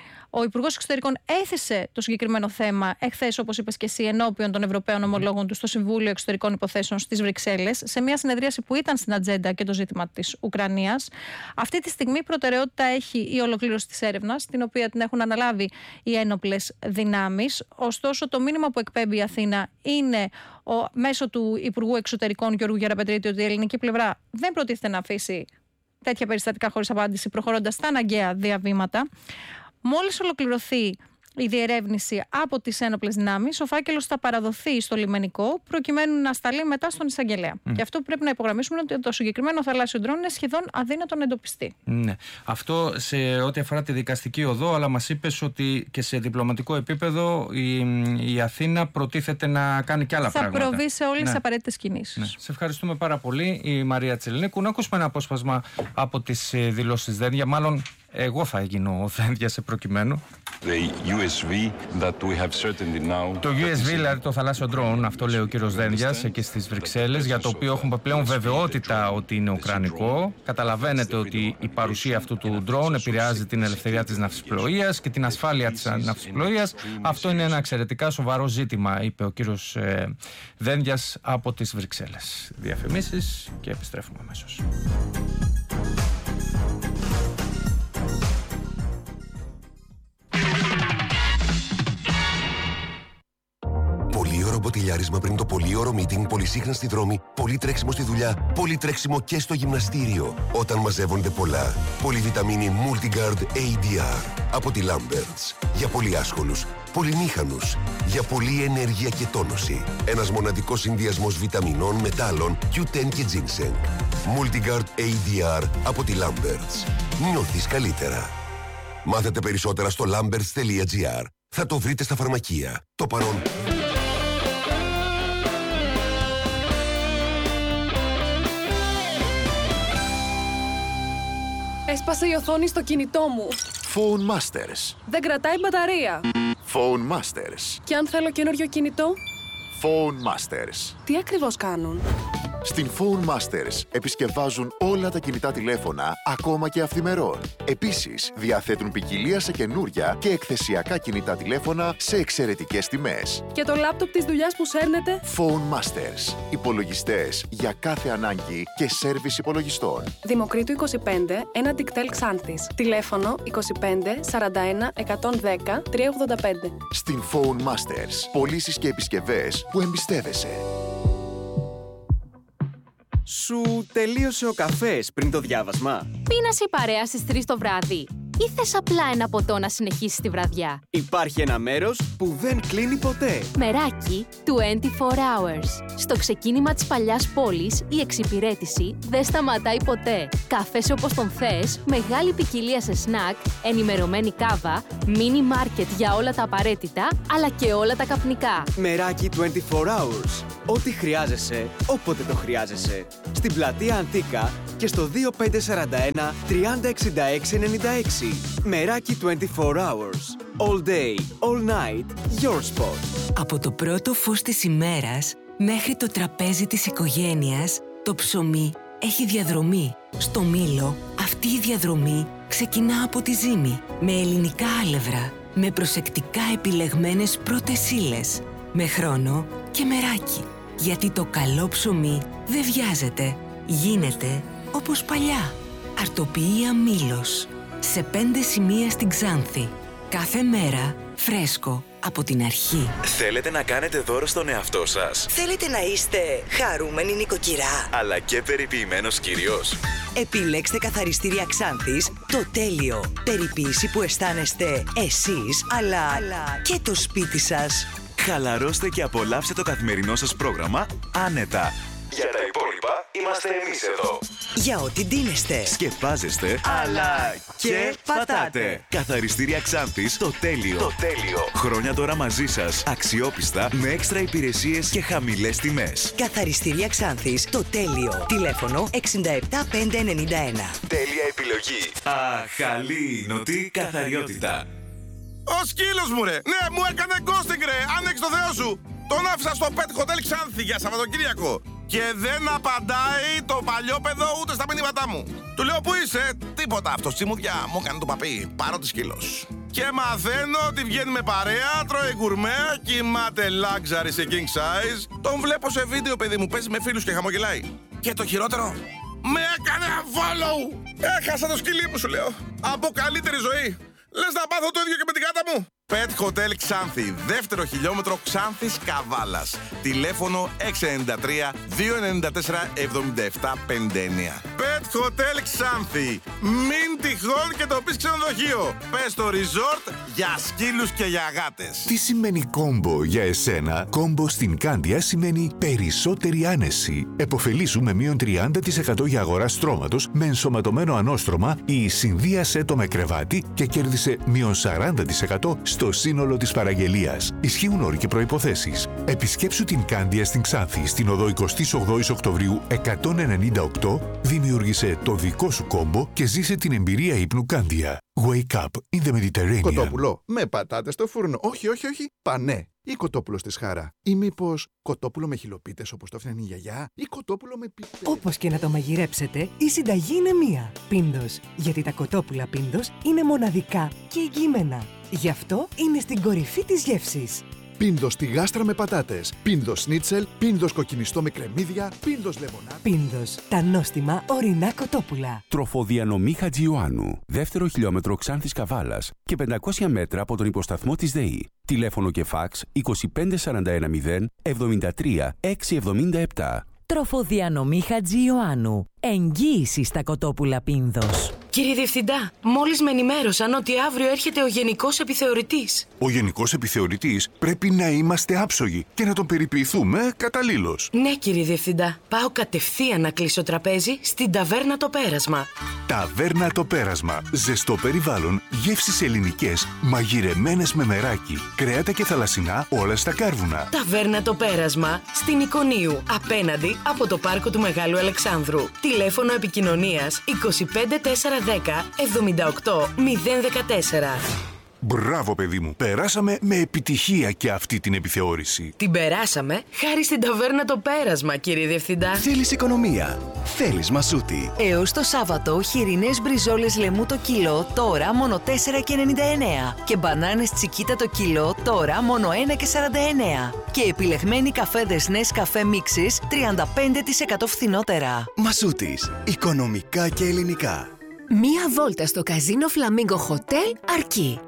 Ο Υπουργός Εξωτερικών έθεσε το συγκεκριμένο θέμα εχθές, όπως είπες και εσύ, ενώπιον των Ευρωπαίων ομολόγων του στο Συμβούλιο Εξωτερικών Υποθέσεων στις Βρυξέλλες, σε μια συνεδρίαση που ήταν στην ατζέντα και το ζήτημα της Ουκρανίας. Αυτή τη στιγμή προτεραιότητα έχει η ολοκλήρωση της έρευνας, την οποία την έχουν αναλάβει οι ένοπλες δυνάμεις. Ωστόσο, το μήνυμα που εκπέμπει η Αθήνα είναι ο, μέσω του Υπουργού Εξωτερικών Γιώργου Γεραπετρίτη, ότι η ελληνική πλευρά δεν προτίθεται να αφήσει τέτοια περιστατικά χωρίς απάντηση, προχωρώντας στα αναγκαία διαβήματα. Μόλις ολοκληρωθεί η διερεύνηση από τις ένοπλες δυνάμεις, ο φάκελος θα παραδοθεί στο λιμενικό προκειμένου να σταλεί μετά στον εισαγγελέα. Mm. Και αυτό που πρέπει να υπογραμμίσουμε είναι ότι το συγκεκριμένο θαλάσσιο ντρόουν είναι σχεδόν αδύνατο να εντοπιστεί. Ναι. Αυτό σε ό,τι αφορά τη δικαστική οδό, αλλά μας είπες ότι και σε διπλωματικό επίπεδο η, η Αθήνα προτίθεται να κάνει και άλλα θα πράγματα. Θα προβεί σε όλες ναι. τις απαραίτητες κινήσεις. Ναι. Σε ευχαριστούμε πάρα πολύ, η Μαρία Τσιλινίκου. Να ακούσουμε ένα απόσπασμα από τις δηλώσεις Δένδια, μάλλον. Εγώ θα γίνω ο Δένδια σε προκειμένου. The γιου ες βι that we have now... Το γιου ες βι, δηλαδή το θαλάσσιο drone, αυτό λέει ο κύριος Δένδιας εκεί στις Βρυξέλλες, για το οποίο έχουμε πλέον βεβαιότητα ότι είναι ουκρανικό. Καταλαβαίνετε ότι η παρουσία αυτού του drone επηρεάζει την ελευθερία της ναυσιπλοείας και την ασφάλεια της ναυσιπλοείας. Αυτό είναι ένα εξαιρετικά σοβαρό ζήτημα, είπε ο κύριος ε, Δένδιας από τις Βρυξέλλες. Διαφημίσεις και επιστρέφουμε αμέσως. Μποτιλιάρισμα πριν το πολύωρο meeting, πολυσύχναστη δρόμη, πολύ τρέξιμο στη δουλειά, πολύ τρέξιμο και στο γυμναστήριο. Όταν μαζεύονται πολλά. Πολυβιταμίνη Multigard έι ντι αρ από τη Lamberts. Για πολύ άσχολους, πολυμήχανους, για πολλή ενέργεια και τόνωση. Ένας μοναδικός συνδυασμός βιταμινών, μετάλλων, κιου τεν και ginseng. Multigard έι ντι αρ από τη Lamberts. Νιώθεις καλύτερα. Μάθετε περισσότερα στο lamberts τελεία τζι άρ. Θα το βρείτε στα φαρμακεία. Το παρόν. Έσπασε η οθόνη στο κινητό μου. Phone Masters. Δεν κρατάει μπαταρία. Phone Masters. Και αν θέλω καινούριο κινητό? Phone Masters. Τι ακριβώς κάνουν? Στην Phone Masters επισκευάζουν όλα τα κινητά τηλέφωνα, ακόμα και αυθημερών. Επίσης, διαθέτουν ποικιλία σε καινούρια και εκθεσιακά κινητά τηλέφωνα σε εξαιρετικές τιμές. Και το λάπτοπ της δουλειάς που σέρνετε? Phone Masters. Υπολογιστές για κάθε ανάγκη και σέρβις υπολογιστών. Δημοκρίτου είκοσι πέντε, ένα Dictel Xanthis. Τηλέφωνο είκοσι πέντε σαράντα ένα εκατόν δέκα τριακόσια ογδόντα πέντε. Στην Phone Masters. Πωλήσεις και επισκευές που εμπιστεύεσαι. Σου τελείωσε ο καφές πριν το διάβασμα? Πίνασε η παρέα στις τρεις το βράδυ. ή θες απλά ένα ποτό να συνεχίσεις τη βραδιά? Υπάρχει ένα μέρος που δεν κλείνει ποτέ. Μεράκι είκοσι τέσσερις hours. Στο ξεκίνημα της παλιάς πόλης, η εξυπηρέτηση δεν σταματάει ποτέ. Καφές όπως τον θες, μεγάλη ποικιλία σε σνακ, ενημερωμένη κάβα, μίνι μάρκετ για όλα τα απαραίτητα, αλλά και όλα τα καπνικά. Μεράκι είκοσι τέσσερις hours. Ό,τι χρειάζεσαι, όποτε το χρειάζεσαι. Στην πλατεία Αντίκα και στο δύο πέντε τέσσερα ένα τρία μηδέν έξι έξι εννιά έξι. Μεράκι είκοσι τέσσερις hours. All day, all night, your spot. Από το πρώτο φως της ημέρας μέχρι το τραπέζι της οικογένειας, το ψωμί έχει διαδρομή. Στο Μήλο, αυτή η διαδρομή ξεκινά από τη ζύμη, με ελληνικά άλευρα, με προσεκτικά επιλεγμένες πρώτες ύλες, με χρόνο και μεράκι. Γιατί το καλό ψωμί δεν βιάζεται, γίνεται όπως παλιά. Αρτοποιία Μήλος, σε πέντε σημεία στην Ξάνθη. Κάθε μέρα φρέσκο από την αρχή. Θέλετε να κάνετε δώρο στον εαυτό σας? Θέλετε να είστε χαρούμενοι νοικοκυρά, αλλά και περιποιημένος κύριος? Επιλέξτε καθαριστήρια Ξάνθης το τέλειο. Περιποίηση που αισθάνεστε εσείς, αλλά, αλλά και το σπίτι σας. Χαλαρώστε και απολαύστε το καθημερινό σας πρόγραμμα άνετα. Για τα υπόλοιπα είμαστε εμείς εδώ. Για ό,τι ντύνεστε, σκεπάζεστε, αλλά και πατάτε. Καθαριστήρια Ξάνθης το τέλειο. Το τέλειο. Χρόνια τώρα μαζί σας, αξιόπιστα, με έξτρα υπηρεσίες και χαμηλές τιμές. Καθαριστήρια Ξάνθης το τέλειο. Τηλέφωνο έξι επτά πέντε εννιά ένα. Τέλεια επιλογή. Αχαλήνωτη καθαριότητα. Ο σκύλος μου, ρε! Ναι, μου έκανε ghosting, ρε! Άνοιξε το Θεό σου! Τον άφησα στο Pet Hotel Ξάνθη για Σαββατοκύριακο. Και δεν απαντάει το παλιόπαιδο ούτε στα μηνύματά μου. Του λέω, πού είσαι? Τίποτα, αυτό τσιμουδιά μου έκανε το παπί. Πάρω τη σκύλος. Και μαθαίνω ότι βγαίνει με παρέα, τρώει γκουρμέ, κοιμάται luxury σε king size. Τον βλέπω σε βίντεο, παιδί μου, παίζει με φίλους και χαμογελάει. Και το χειρότερο, με έκανε follow! Έχασα το σκυλί μου, σου λέω. Από καλύτερη ζωή. Λες να πάθω το ίδιο και με την γάτα μου. Pet Hotel Ξάνθη, δεύτερο χιλιόμετρο Ξάνθης Καβάλας. Τηλέφωνο έξι εννιά τρία δύο εννιά τέσσερα εβδομήντα επτά πενήντα εννιά. Pet Hotel Ξάνθη. Μην τυχόν και το πεις ξενοδοχείο. Πες το resort για σκύλους και για γάτες. Τι σημαίνει κόμπο για εσένα? Κόμπο στην Κάνδια σημαίνει περισσότερη άνεση. Εποφελήσου με μείον τριάντα τοις εκατό για αγορά στρώματος με ενσωματωμένο ανώστρωμα ή συνδύασε το με κρεβάτι και κέρδισε μείον σαράντα τοις εκατό στο σύνολο της παραγγελίας. Ισχύουν όροι και προϋποθέσεις. Επισκέψου την Κάνδια στην Ξάνθη, στην οδό εικοστή όγδοη Οκτωβρίου εκατόν ενενήντα οκτώ, δημιούργησε το δικό σου κόμπο και ζήσε την εμπειρία ύπνου Κάνδια. Wake up in the Mediterranean. Κοτόπουλο με πατάτες στο φούρνο. Όχι, όχι, όχι. Πανέ. Ή κοτόπουλο στη σχάρα. Ή μήπως κοτόπουλο με χιλοπίτες όπως το έφτιανε η γιαγιά. Ή κοτόπουλο με πίπες. Όπως και να το μαγειρέψετε, η συνταγή είναι μία. Πίντος. Γιατί τα κοτόπουλα Πίντος είναι μοναδικά και εγγυημένα. Γι' αυτό είναι στην κορυφή της γεύσης. Πίντος στη γάστρα με πατάτες. Πίντος σνίτσελ. Πίντος κοκκινιστό με κρεμμύδια. Πίντος λεμονάδα. Πίντος. Τα νόστιμα ορεινά κοτόπουλα. Τροφοδιανομή Χατζιωάννου. Δεύτερο χιλιόμετρο Ξάνθης Καβάλας και πεντακόσια μέτρα από τον υποσταθμό της ΔΕΗ. Τηλέφωνο και φάξ είκοσι πέντε σαράντα ένα μηδέν εβδομήντα τρία εξακόσια εβδομήντα επτά. Τροφοδιανομή Χατζιωάννου. Εγγύηση στα κοτόπουλα Πίνδος. Κύριε Διευθυντά, μόλις με ενημέρωσαν ότι αύριο έρχεται ο Γενικός Επιθεωρητής. Ο Γενικός Επιθεωρητής πρέπει να είμαστε άψογοι και να τον περιποιηθούμε καταλήλως. Ναι, κύριε Διευθυντά. Πάω κατευθείαν να κλείσω τραπέζι στην Ταβέρνα Το Πέρασμα. Ταβέρνα Το Πέρασμα. Ζεστό περιβάλλον, γεύσεις ελληνικές, μαγειρεμένες με μεράκι, κρέατα και θαλασσινά, όλα στα κάρβουνα. Ταβέρνα Το Πέρασμα, στην Εικονίου, απέναντι από το πάρκο του Μεγάλου Αλεξάνδρου. Τηλέφωνο επικοινωνίας είκοσι πέντε τέσσερα δέκα εβδομήντα οκτώ μηδέν δεκατέσσερα. Μπράβο, παιδί μου. Περάσαμε με επιτυχία και αυτή την επιθεώρηση. Την περάσαμε χάρη στην Ταβέρνα Το Πέρασμα, κύριε Διευθυντά. Θέλεις οικονομία. Θέλεις Μασούτη. Έως το Σάββατο, χοιρινές μπριζόλες λεμού το κιλό, τώρα μόνο τέσσερα και ενενήντα εννέα. Και μπανάνες τσικίτα το κιλό, τώρα μόνο ένα και σαράντα εννέα. Και επιλεγμένοι καφέδες Nescafé Mixes, τριάντα πέντε τοις εκατό φθηνότερα. Μασούτης. Οικονομικά και ελληνικά. Μία βόλτα στο Καζίνο Φλαμίγκο Χοτέλ αρκεί.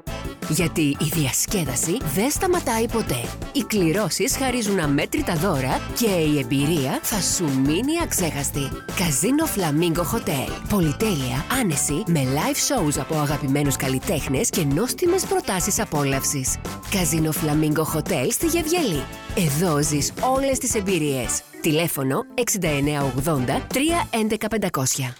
Γιατί η διασκέδαση δεν σταματάει ποτέ. Οι κληρώσεις χαρίζουν αμέτρητα δώρα και η εμπειρία θα σου μείνει αξέχαστη. Καζίνο Φλαμίγκο Hotel. Πολυτέλεια, άνεση, με live shows από αγαπημένους καλλιτέχνες και νόστιμες προτάσεις απόλαυσης. Καζίνο Φλαμίγκο Hotel στη Γεβγελή. Εδώ ζεις όλες τις εμπειρίες. Τηλέφωνο εξήντα εννέα ογδόντα τρία έντεκα πεντακόσια.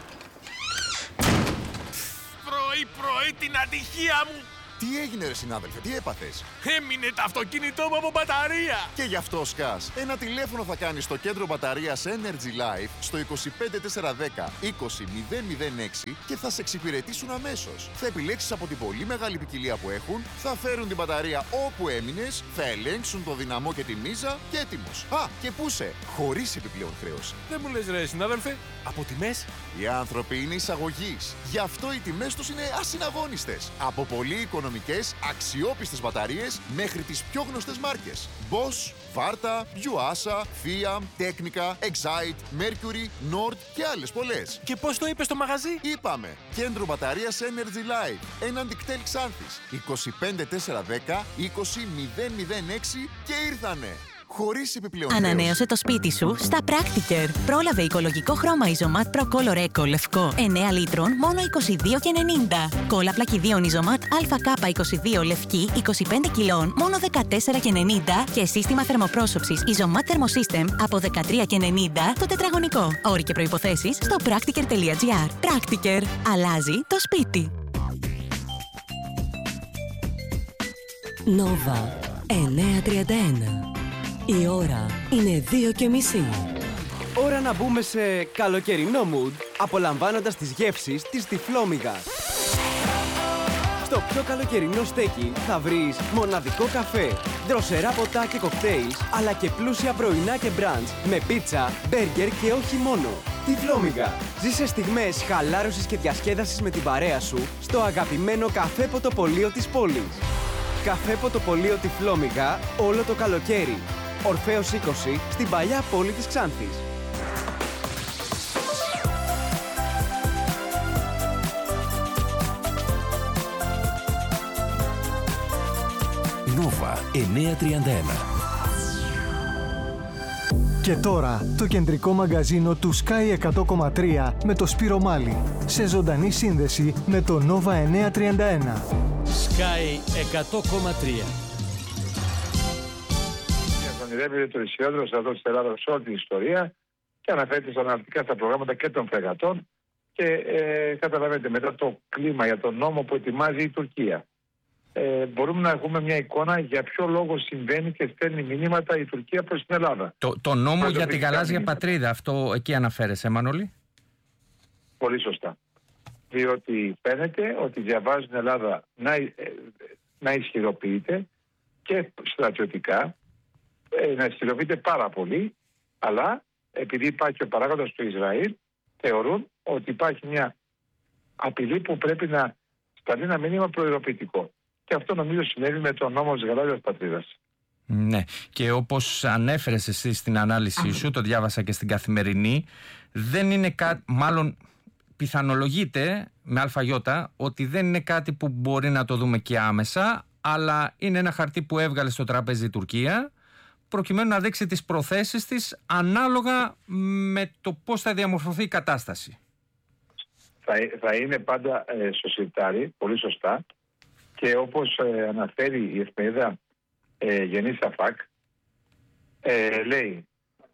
Πρωί-πρωί την ατυχία μου! Τι έγινε ρε συνάδελφε, τι έπαθες? Έμεινε το αυτοκίνητό μου από μπαταρία! Και γι' αυτό σκάς. Ένα τηλέφωνο θα κάνεις στο κέντρο μπαταρίας Energy Life στο είκοσι πέντε τετρακόσια δέκα είκοσι μηδέν μηδέν έξι και θα σε εξυπηρετήσουν αμέσως. Θα επιλέξεις από την πολύ μεγάλη ποικιλία που έχουν, θα φέρουν την μπαταρία όπου έμεινες, θα ελέγξουν το δυναμό και τη μίζα και έτοιμος. Α, και πού σε, χωρίς επιπλέον χρέωση. Δεν μου λες ρε συνάδελφε, από τιμές? Οι άνθρωποι είναι εισαγωγής. Γι' αυτό οι τιμές τους είναι ασυναγώνιστες. Από πολύ οικονομικές, αξιόπιστες μπαταρίες μέχρι τις πιο γνωστές μάρκες. Bosch, Varta, Yuasa, Fiat, Technica, Excite, Mercury, Nord και άλλες πολλές. Και πώς το είπες στο μαγαζί? Είπαμε, κέντρο μπαταρίας Energy Life, έναντι κτέλ Ξάνθης, είκοσι πέντε τετρακόσια δέκα είκοσι μηδέν μηδέν έξι και ήρθανε. Χωρίς επιπλέον. Ανανέωσε το σπίτι σου στα Practiker. Πρόλαβε οικολογικό χρώμα Isomat Pro Color Eco λευκό εννέα λίτρων μόνο είκοσι δύο και ενενήντα. Κόλλα πλακιδίων Isomat έι κέι είκοσι δύο λευκή είκοσι πέντε κιλών μόνο δεκατέσσερα και ενενήντα και σύστημα θερμοπρόσωψης Isomat Thermosystem από δεκατρία και ενενήντα το τετραγωνικό. Όροι και προϋποθέσεις στο practiker τελεία gr. Practiker. Αλλάζει το σπίτι. Nova εννιακόσια τριάντα ένα. Η ώρα είναι δύο και μισή. Ώρα να μπούμε σε καλοκαιρινό mood, απολαμβάνοντας τις γεύσεις της Τυφλόμυγα. Στο πιο καλοκαιρινό στέκι θα βρεις μοναδικό καφέ, δροσερά ποτά και κοκτέιλς, αλλά και πλούσια πρωινά και μπραντς με πίτσα, μπέργκερ και όχι μόνο. Τυφλόμυγα. Ζήσε στιγμές χαλάρωσης και διασκέδασης με την παρέα σου στο αγαπημένο καφέ ποτοπολείο της πόλης. Καφέ ποτοπολείο Τυφλόμυγα όλο το καλοκαίρι. Ορφέως είκοσι στην παλιά πόλη της Ξάνθης. Nova εννιακόσια τριάντα ένα. Και τώρα το κεντρικό μαγκαζίνο του Sky εκατό κόμμα τρία με το Σπύρο Μάλι. Σε ζωντανή σύνδεση με το Nova εννιακόσια τριάντα ένα. Sky εκατό κόμμα τρία. Ονειρεύεται το ισχυρότερο στρατό της Ελλάδας σε όλη την ιστορία και αναφέρεται αναλυτικά στα προγράμματα και των φρεγατών και ε, καταλαβαίνετε μετά το κλίμα για τον νόμο που ετοιμάζει η Τουρκία. Ε, μπορούμε να έχουμε μια εικόνα για ποιο λόγο συμβαίνει και στέλνει μηνύματα η Τουρκία προς την Ελλάδα. Το, το νόμο για τη γαλάζια μηνύματα. Πατρίδα, αυτό εκεί αναφέρεσαι, Μανώλη. Πολύ σωστά. Διότι φαίνεται ότι διαβάζει την Ελλάδα να, ε, να ισχυροποιείται και στρατιωτικά, ε, να ισχυροποιείται πάρα πολύ, αλλά επειδή υπάρχει ο παράγοντας του Ισραήλ, θεωρούν ότι υπάρχει μια απειλή που πρέπει να σταλεί ένα μήνυμα προειδοποιητικό. Και αυτό νομίζω συνέβη με τον νόμο της γαλάζιας πατρίδας. Ναι, και όπως ανέφερες εσύ στην ανάλυση σου, το διάβασα και στην Καθημερινή, δεν είναι κάτι, μάλλον πιθανολογείται με αλφαγιώτα, ότι δεν είναι κάτι που μπορεί να το δούμε και άμεσα, αλλά είναι ένα χαρτί που έβγαλε στο τραπέζι η Τουρκία, προκειμένου να δείξει τις προθέσεις της ανάλογα με το πώς θα διαμορφωθεί η κατάσταση. Θα, θα είναι πάντα ε, στο σιρτάρι, πολύ σωστά, και όπως ε, αναφέρει η εφημερίδα ε, Γενή Σαφάκ, ε, λέει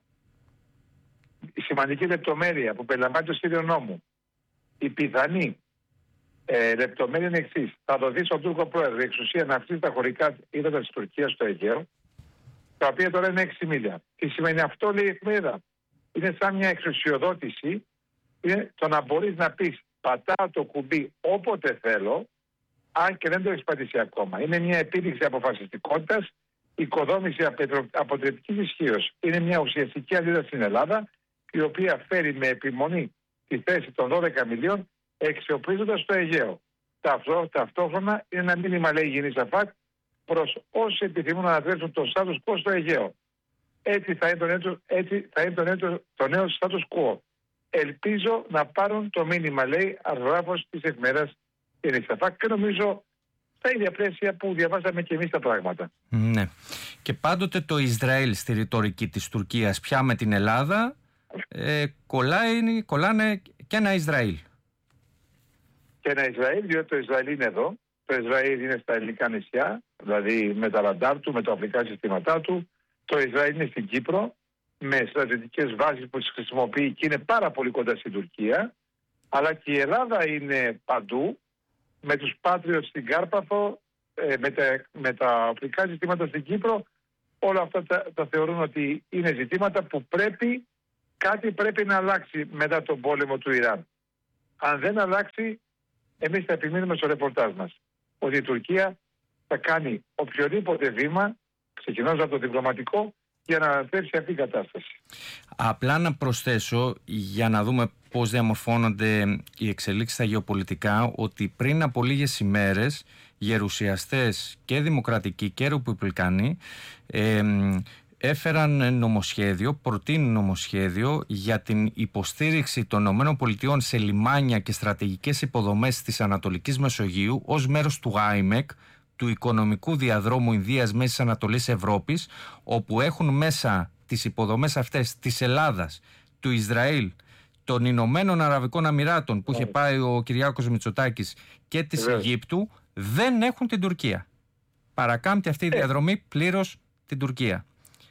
η σημαντική λεπτομέρεια που περιλαμβάνει το σχέδιο νόμου, η πιθανή ε, λεπτομέρεια είναι εξής: θα δοθεί στον Τούρκο πρόεδρο η εξουσία να αυξήσει τα χωρικά ύδατα της Τουρκίας στο Αιγαίο, τα οποία τώρα είναι έξι μίλια. Τι σημαίνει αυτό, λέει η εφημερίδα? Είναι σαν μια εξουσιοδότηση, είναι το να μπορείς να πεις πατάω το κουμπί όποτε θέλω, αν και δεν το έχεις πατήσει ακόμα. Είναι μια επίδειξη αποφασιστικότητας, οικοδόμηση αποτρεπτικής ισχύως. Είναι μια ουσιαστική αντίδραση στην Ελλάδα, η οποία φέρει με επιμονή τη θέση των δώδεκα μιλίων, εξοπλίζοντας το Αιγαίο. Ταυτό, ταυτόχρονα είναι ένα μήνυμα, λέει η Γενή Σαφάκ, προς όσοι επιθυμούν να ανατρέψουν το status quo στο Αιγαίο. Έτσι θα είναι το νέο, έτσι θα είναι το νέο, το νέο status quo. Ελπίζω να πάρουν το μήνυμα, λέει αρθρογράφος της εφημερίδας Γενή Σαφάκ, και νομίζω στα ίδια πλαίσια που διαβάσαμε και εμείς τα πράγματα. Ναι. Και πάντοτε το Ισραήλ στη ρητορική της Τουρκίας πια με την Ελλάδα ε, κολλάει, κολλάνε και ένα Ισραήλ. Και ένα Ισραήλ, διότι το Ισραήλ είναι εδώ. Το Ισραήλ είναι στα ελληνικά νησιά, δηλαδή με τα ραντάρ του, με τα οπλικά συστήματά του. Το Ισραήλ είναι στην Κύπρο, με στρατιωτικές βάσεις που τις χρησιμοποιεί και είναι πάρα πολύ κοντά στην Τουρκία. Αλλά και η Ελλάδα είναι παντού, με τους Patriot στην Κάρπαθο, με τα, με τα οπλικά συστήματα στην Κύπρο. Όλα αυτά τα, τα θεωρούν ότι είναι ζητήματα που πρέπει, κάτι πρέπει να αλλάξει μετά τον πόλεμο του Ιράν. Αν δεν αλλάξει, εμείς θα επιμείνουμε στο ρεπορτάζ μας ότι η Τουρκία θα κάνει οποιοδήποτε βήμα, ξεκινώντας από το διπλωματικό, για να ανατρέψει αυτή την κατάσταση. Απλά να προσθέσω, για να δούμε πώς διαμορφώνονται οι εξελίξεις στα γεωπολιτικά, ότι πριν από λίγες ημέρες γερουσιαστές και δημοκρατικοί και ρεπουμπλικάνοι ε, έφεραν νομοσχέδιο, προτείνουν νομοσχέδιο για την υποστήριξη των ΗΠΑ σε λιμάνια και στρατηγικές υποδομές της Ανατολικής Μεσογείου ως μέρος του άιμεκ, του οικονομικού διαδρόμου Ινδίας Μέσης Ανατολής Ευρώπης, όπου έχουν μέσα τις υποδομές αυτές της Ελλάδας, του Ισραήλ, των Ηνωμένων Αραβικών Αμιράτων που είχε πάει ο Κυριάκος Μητσοτάκης και της Αιγύπτου, δεν έχουν την Τουρκία. Παρακάμπτει αυτή η διαδρομή πλήρως την Τουρκία.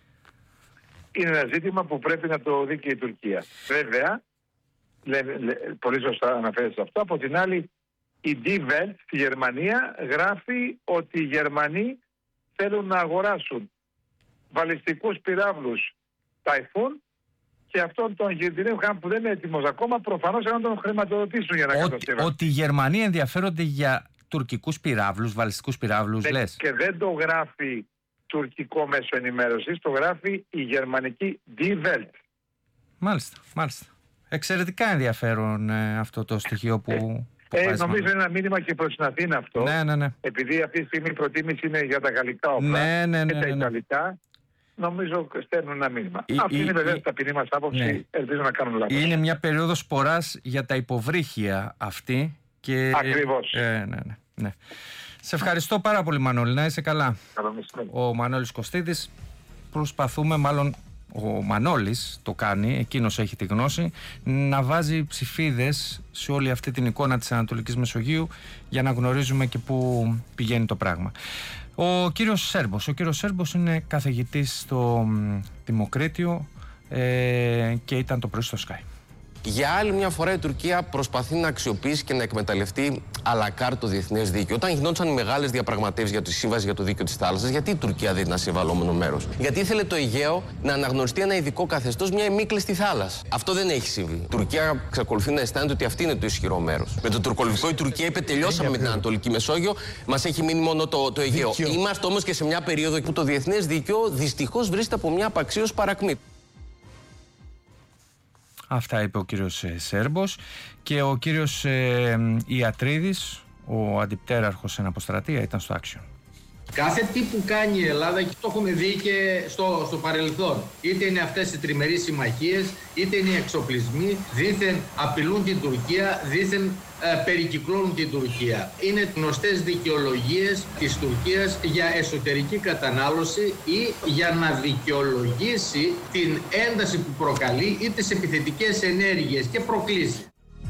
Είναι ένα ζήτημα που πρέπει να το δει και η Τουρκία. Βέβαια, λέ, λέ, πολύ σωστά αναφέρεται αυτό. Από την άλλη, η Die Welt στη Γερμανία γράφει ότι οι Γερμανοί θέλουν να αγοράσουν βαλιστικούς πυράβλους Ταϊφούν και αυτόν τον Γερντινεύχαν που δεν είναι έτοιμος ακόμα, προφανώς να τον χρηματοδοτήσουν για να κατασκευάσουν. Ότι οι Γερμανοί ενδιαφέρονται για τουρκικούς πυράβλους, βαλιστικούς πυράβλους, ναι, λες. Και δεν το γράφει τουρκικό μέσο ενημέρωσης, το γράφει η γερμανική Die Welt. Μάλιστα, μάλιστα. Εξαιρετικά ενδιαφέρον ε, αυτό το στοιχείο που... Ε, ε, νομίζω είναι ένα μήνυμα και προς την Αθήνα αυτό. Ναι, ναι, ναι. Επειδή αυτή τη στιγμή η προτίμηση είναι για τα γαλλικά όπλα ναι, ναι, ναι, και τα ναι, ναι. ιταλικά, νομίζω στέλνουν ένα μήνυμα. Η, αυτή η, είναι βέβαια η, ταπεινή μας άποψη, ναι. Ελπίζω να κάνουν λάθος. Είναι μια περίοδος σποράς για τα υποβρύχια αυτή. Και... Ακριβώς. Ε, ναι, ναι, ναι. Σε ευχαριστώ πάρα πολύ, Μανώλη, να είσαι καλά. Καλό ο Μανώλης Κωστίδης. Προσπαθούμε, μάλλον ο Μανώλης το κάνει, εκείνος έχει τη γνώση, να βάζει ψηφίδες σε όλη αυτή την εικόνα της Ανατολικής Μεσογείου για να γνωρίζουμε και πού πηγαίνει το πράγμα. Ο κύριος Σέρμπος, ο κύριος Σέρμπος είναι καθηγητής στο Δημοκρίτιο ε, και ήταν το πρωί στο Sky. Για άλλη μια φορά η Τουρκία προσπαθεί να αξιοποιήσει και να εκμεταλλευτεί αλακάρ το διεθνές δίκαιο. Όταν γινόντουσαν οι μεγάλες διαπραγματεύσεις για τη σύμβαση για το δίκαιο της θάλασσας, γιατί η Τουρκία δεν ήταν συμβαλόμενο μέρος? Γιατί ήθελε το Αιγαίο να αναγνωριστεί ένα ειδικό καθεστώς, μια ημίκλειστη θάλασσα. Αυτό δεν έχει συμβεί. Η Τουρκία εξακολουθεί να αισθάνεται ότι αυτή είναι το ισχυρό μέρος. Με το τουρκολιβικό η Τουρκία είπε: τελειώσαμε με την Ανατολική Μεσόγειο, μας έχει μείνει μόνο το, το Αιγαίο. Δίκαιο. Είμαστε όμως και σε μια περίοδο που το διεθνές δίκαιο δυστυχώς βρίσκεται από μια απαξίως παρακμή. Αυτά είπε ο κύριος Σέρμπος και ο κύριος ε, Ιατρίδης, ο αντιπτέραρχος εν αποστρατεία, ήταν στο Action. Κάθε τι που κάνει η Ελλάδα, και το έχουμε δει και στο, στο παρελθόν, είτε είναι αυτές οι τριμερείς συμμαχίες, είτε είναι οι εξοπλισμοί, δήθεν απειλούν την Τουρκία, δήθεν ε, περικυκλώνουν την Τουρκία. Είναι γνωστές δικαιολογίες της Τουρκίας για εσωτερική κατανάλωση ή για να δικαιολογήσει την ένταση που προκαλεί ή τις επιθετικές ενέργειες και προκλήσει.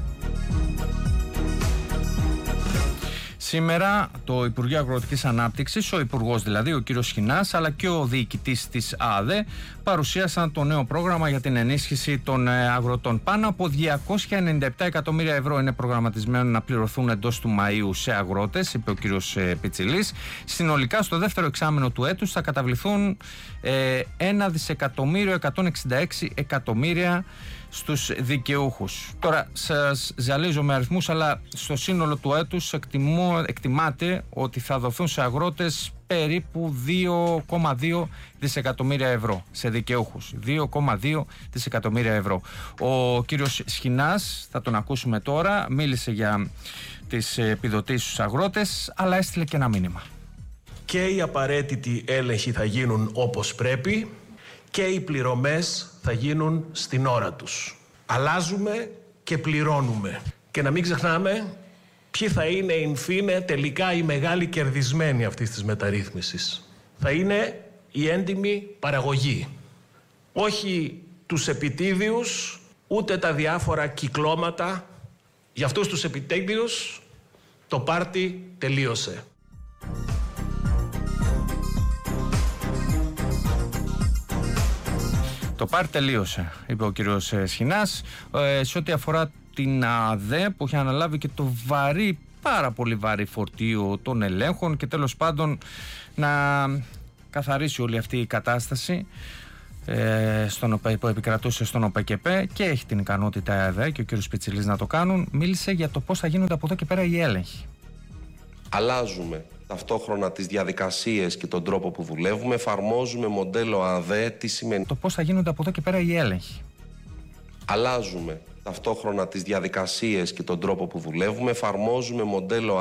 Σήμερα το Υπουργείο Αγροτικής Ανάπτυξης, ο Υπουργός δηλαδή, ο κύριος Σχοινάς, αλλά και ο διοικητής της ΑΔΕ παρουσίασαν το νέο πρόγραμμα για την ενίσχυση των αγροτών. Πάνω από διακόσια ενενήντα επτά εκατομμύρια ευρώ είναι προγραμματισμένο να πληρωθούν εντός του Μαΐου σε αγρότες, είπε ο κύριος Πιτσιλής. Συνολικά στο δεύτερο εξάμηνο του έτους θα καταβληθούν ε, ένα δισεκατομμύριο εκατόν εξήντα έξι εκατομμύρια στους δικαιούχους. Τώρα σας ζαλίζω με αριθμούς, αλλά στο σύνολο του έτους εκτιμώ, εκτιμάται ότι θα δοθούν σε αγρότες περίπου δύο κόμμα δύο δισεκατομμύρια ευρώ σε δικαιούχους. δύο κόμμα δύο δισεκατομμύρια ευρώ. Ο κύριος Σχοινάς, θα τον ακούσουμε τώρα, μίλησε για τις επιδοτήσεις στους αγρότες, αλλά έστειλε και ένα μήνυμα. Και οι απαραίτητοι έλεγχοι θα γίνουν όπως πρέπει και οι πληρωμές θα γίνουν στην ώρα τους. Αλλάζουμε και πληρώνουμε. Και να μην ξεχνάμε ποιοι θα είναι in fine τελικά οι μεγάλοι κερδισμένοι αυτής της μεταρρύθμισης. Θα είναι η έντιμη παραγωγή. Όχι τους επιτίδιους, ούτε τα διάφορα κυκλώματα. Για αυτούς τους επιτίδιους το πάρτι τελείωσε. Το πάρτι τελείωσε, είπε ο κύριος Σχοινάς. Ε, σε ό,τι αφορά την ΑΔΕ που έχει αναλάβει και το βαρύ, πάρα πολύ βαρύ φορτίο των ελέγχων και τέλος πάντων να καθαρίσει όλη αυτή η κατάσταση ε, στον, που επικρατούσε στον ΟΠΕΚΕΠΕ και έχει την ικανότητα η ΑΔΕ και ο κύριος Πιτσιλής να το κάνουν. Μίλησε για το πώς θα γίνονται από εδώ και πέρα οι έλεγχοι. Αλλάζουμε ταυτόχρονα τις διαδικασίες και τον τρόπο που δουλεύουμε, εφαρμόζουμε μοντέλο ΑΔΕ. Τι σημαίνει? Το πώς θα γίνονται από εδώ και πέρα οι έλεγχοι. Αλλάζουμε ταυτόχρονα τις διαδικασίες και τον τρόπο που δουλεύουμε, εφαρμόζουμε μοντέλο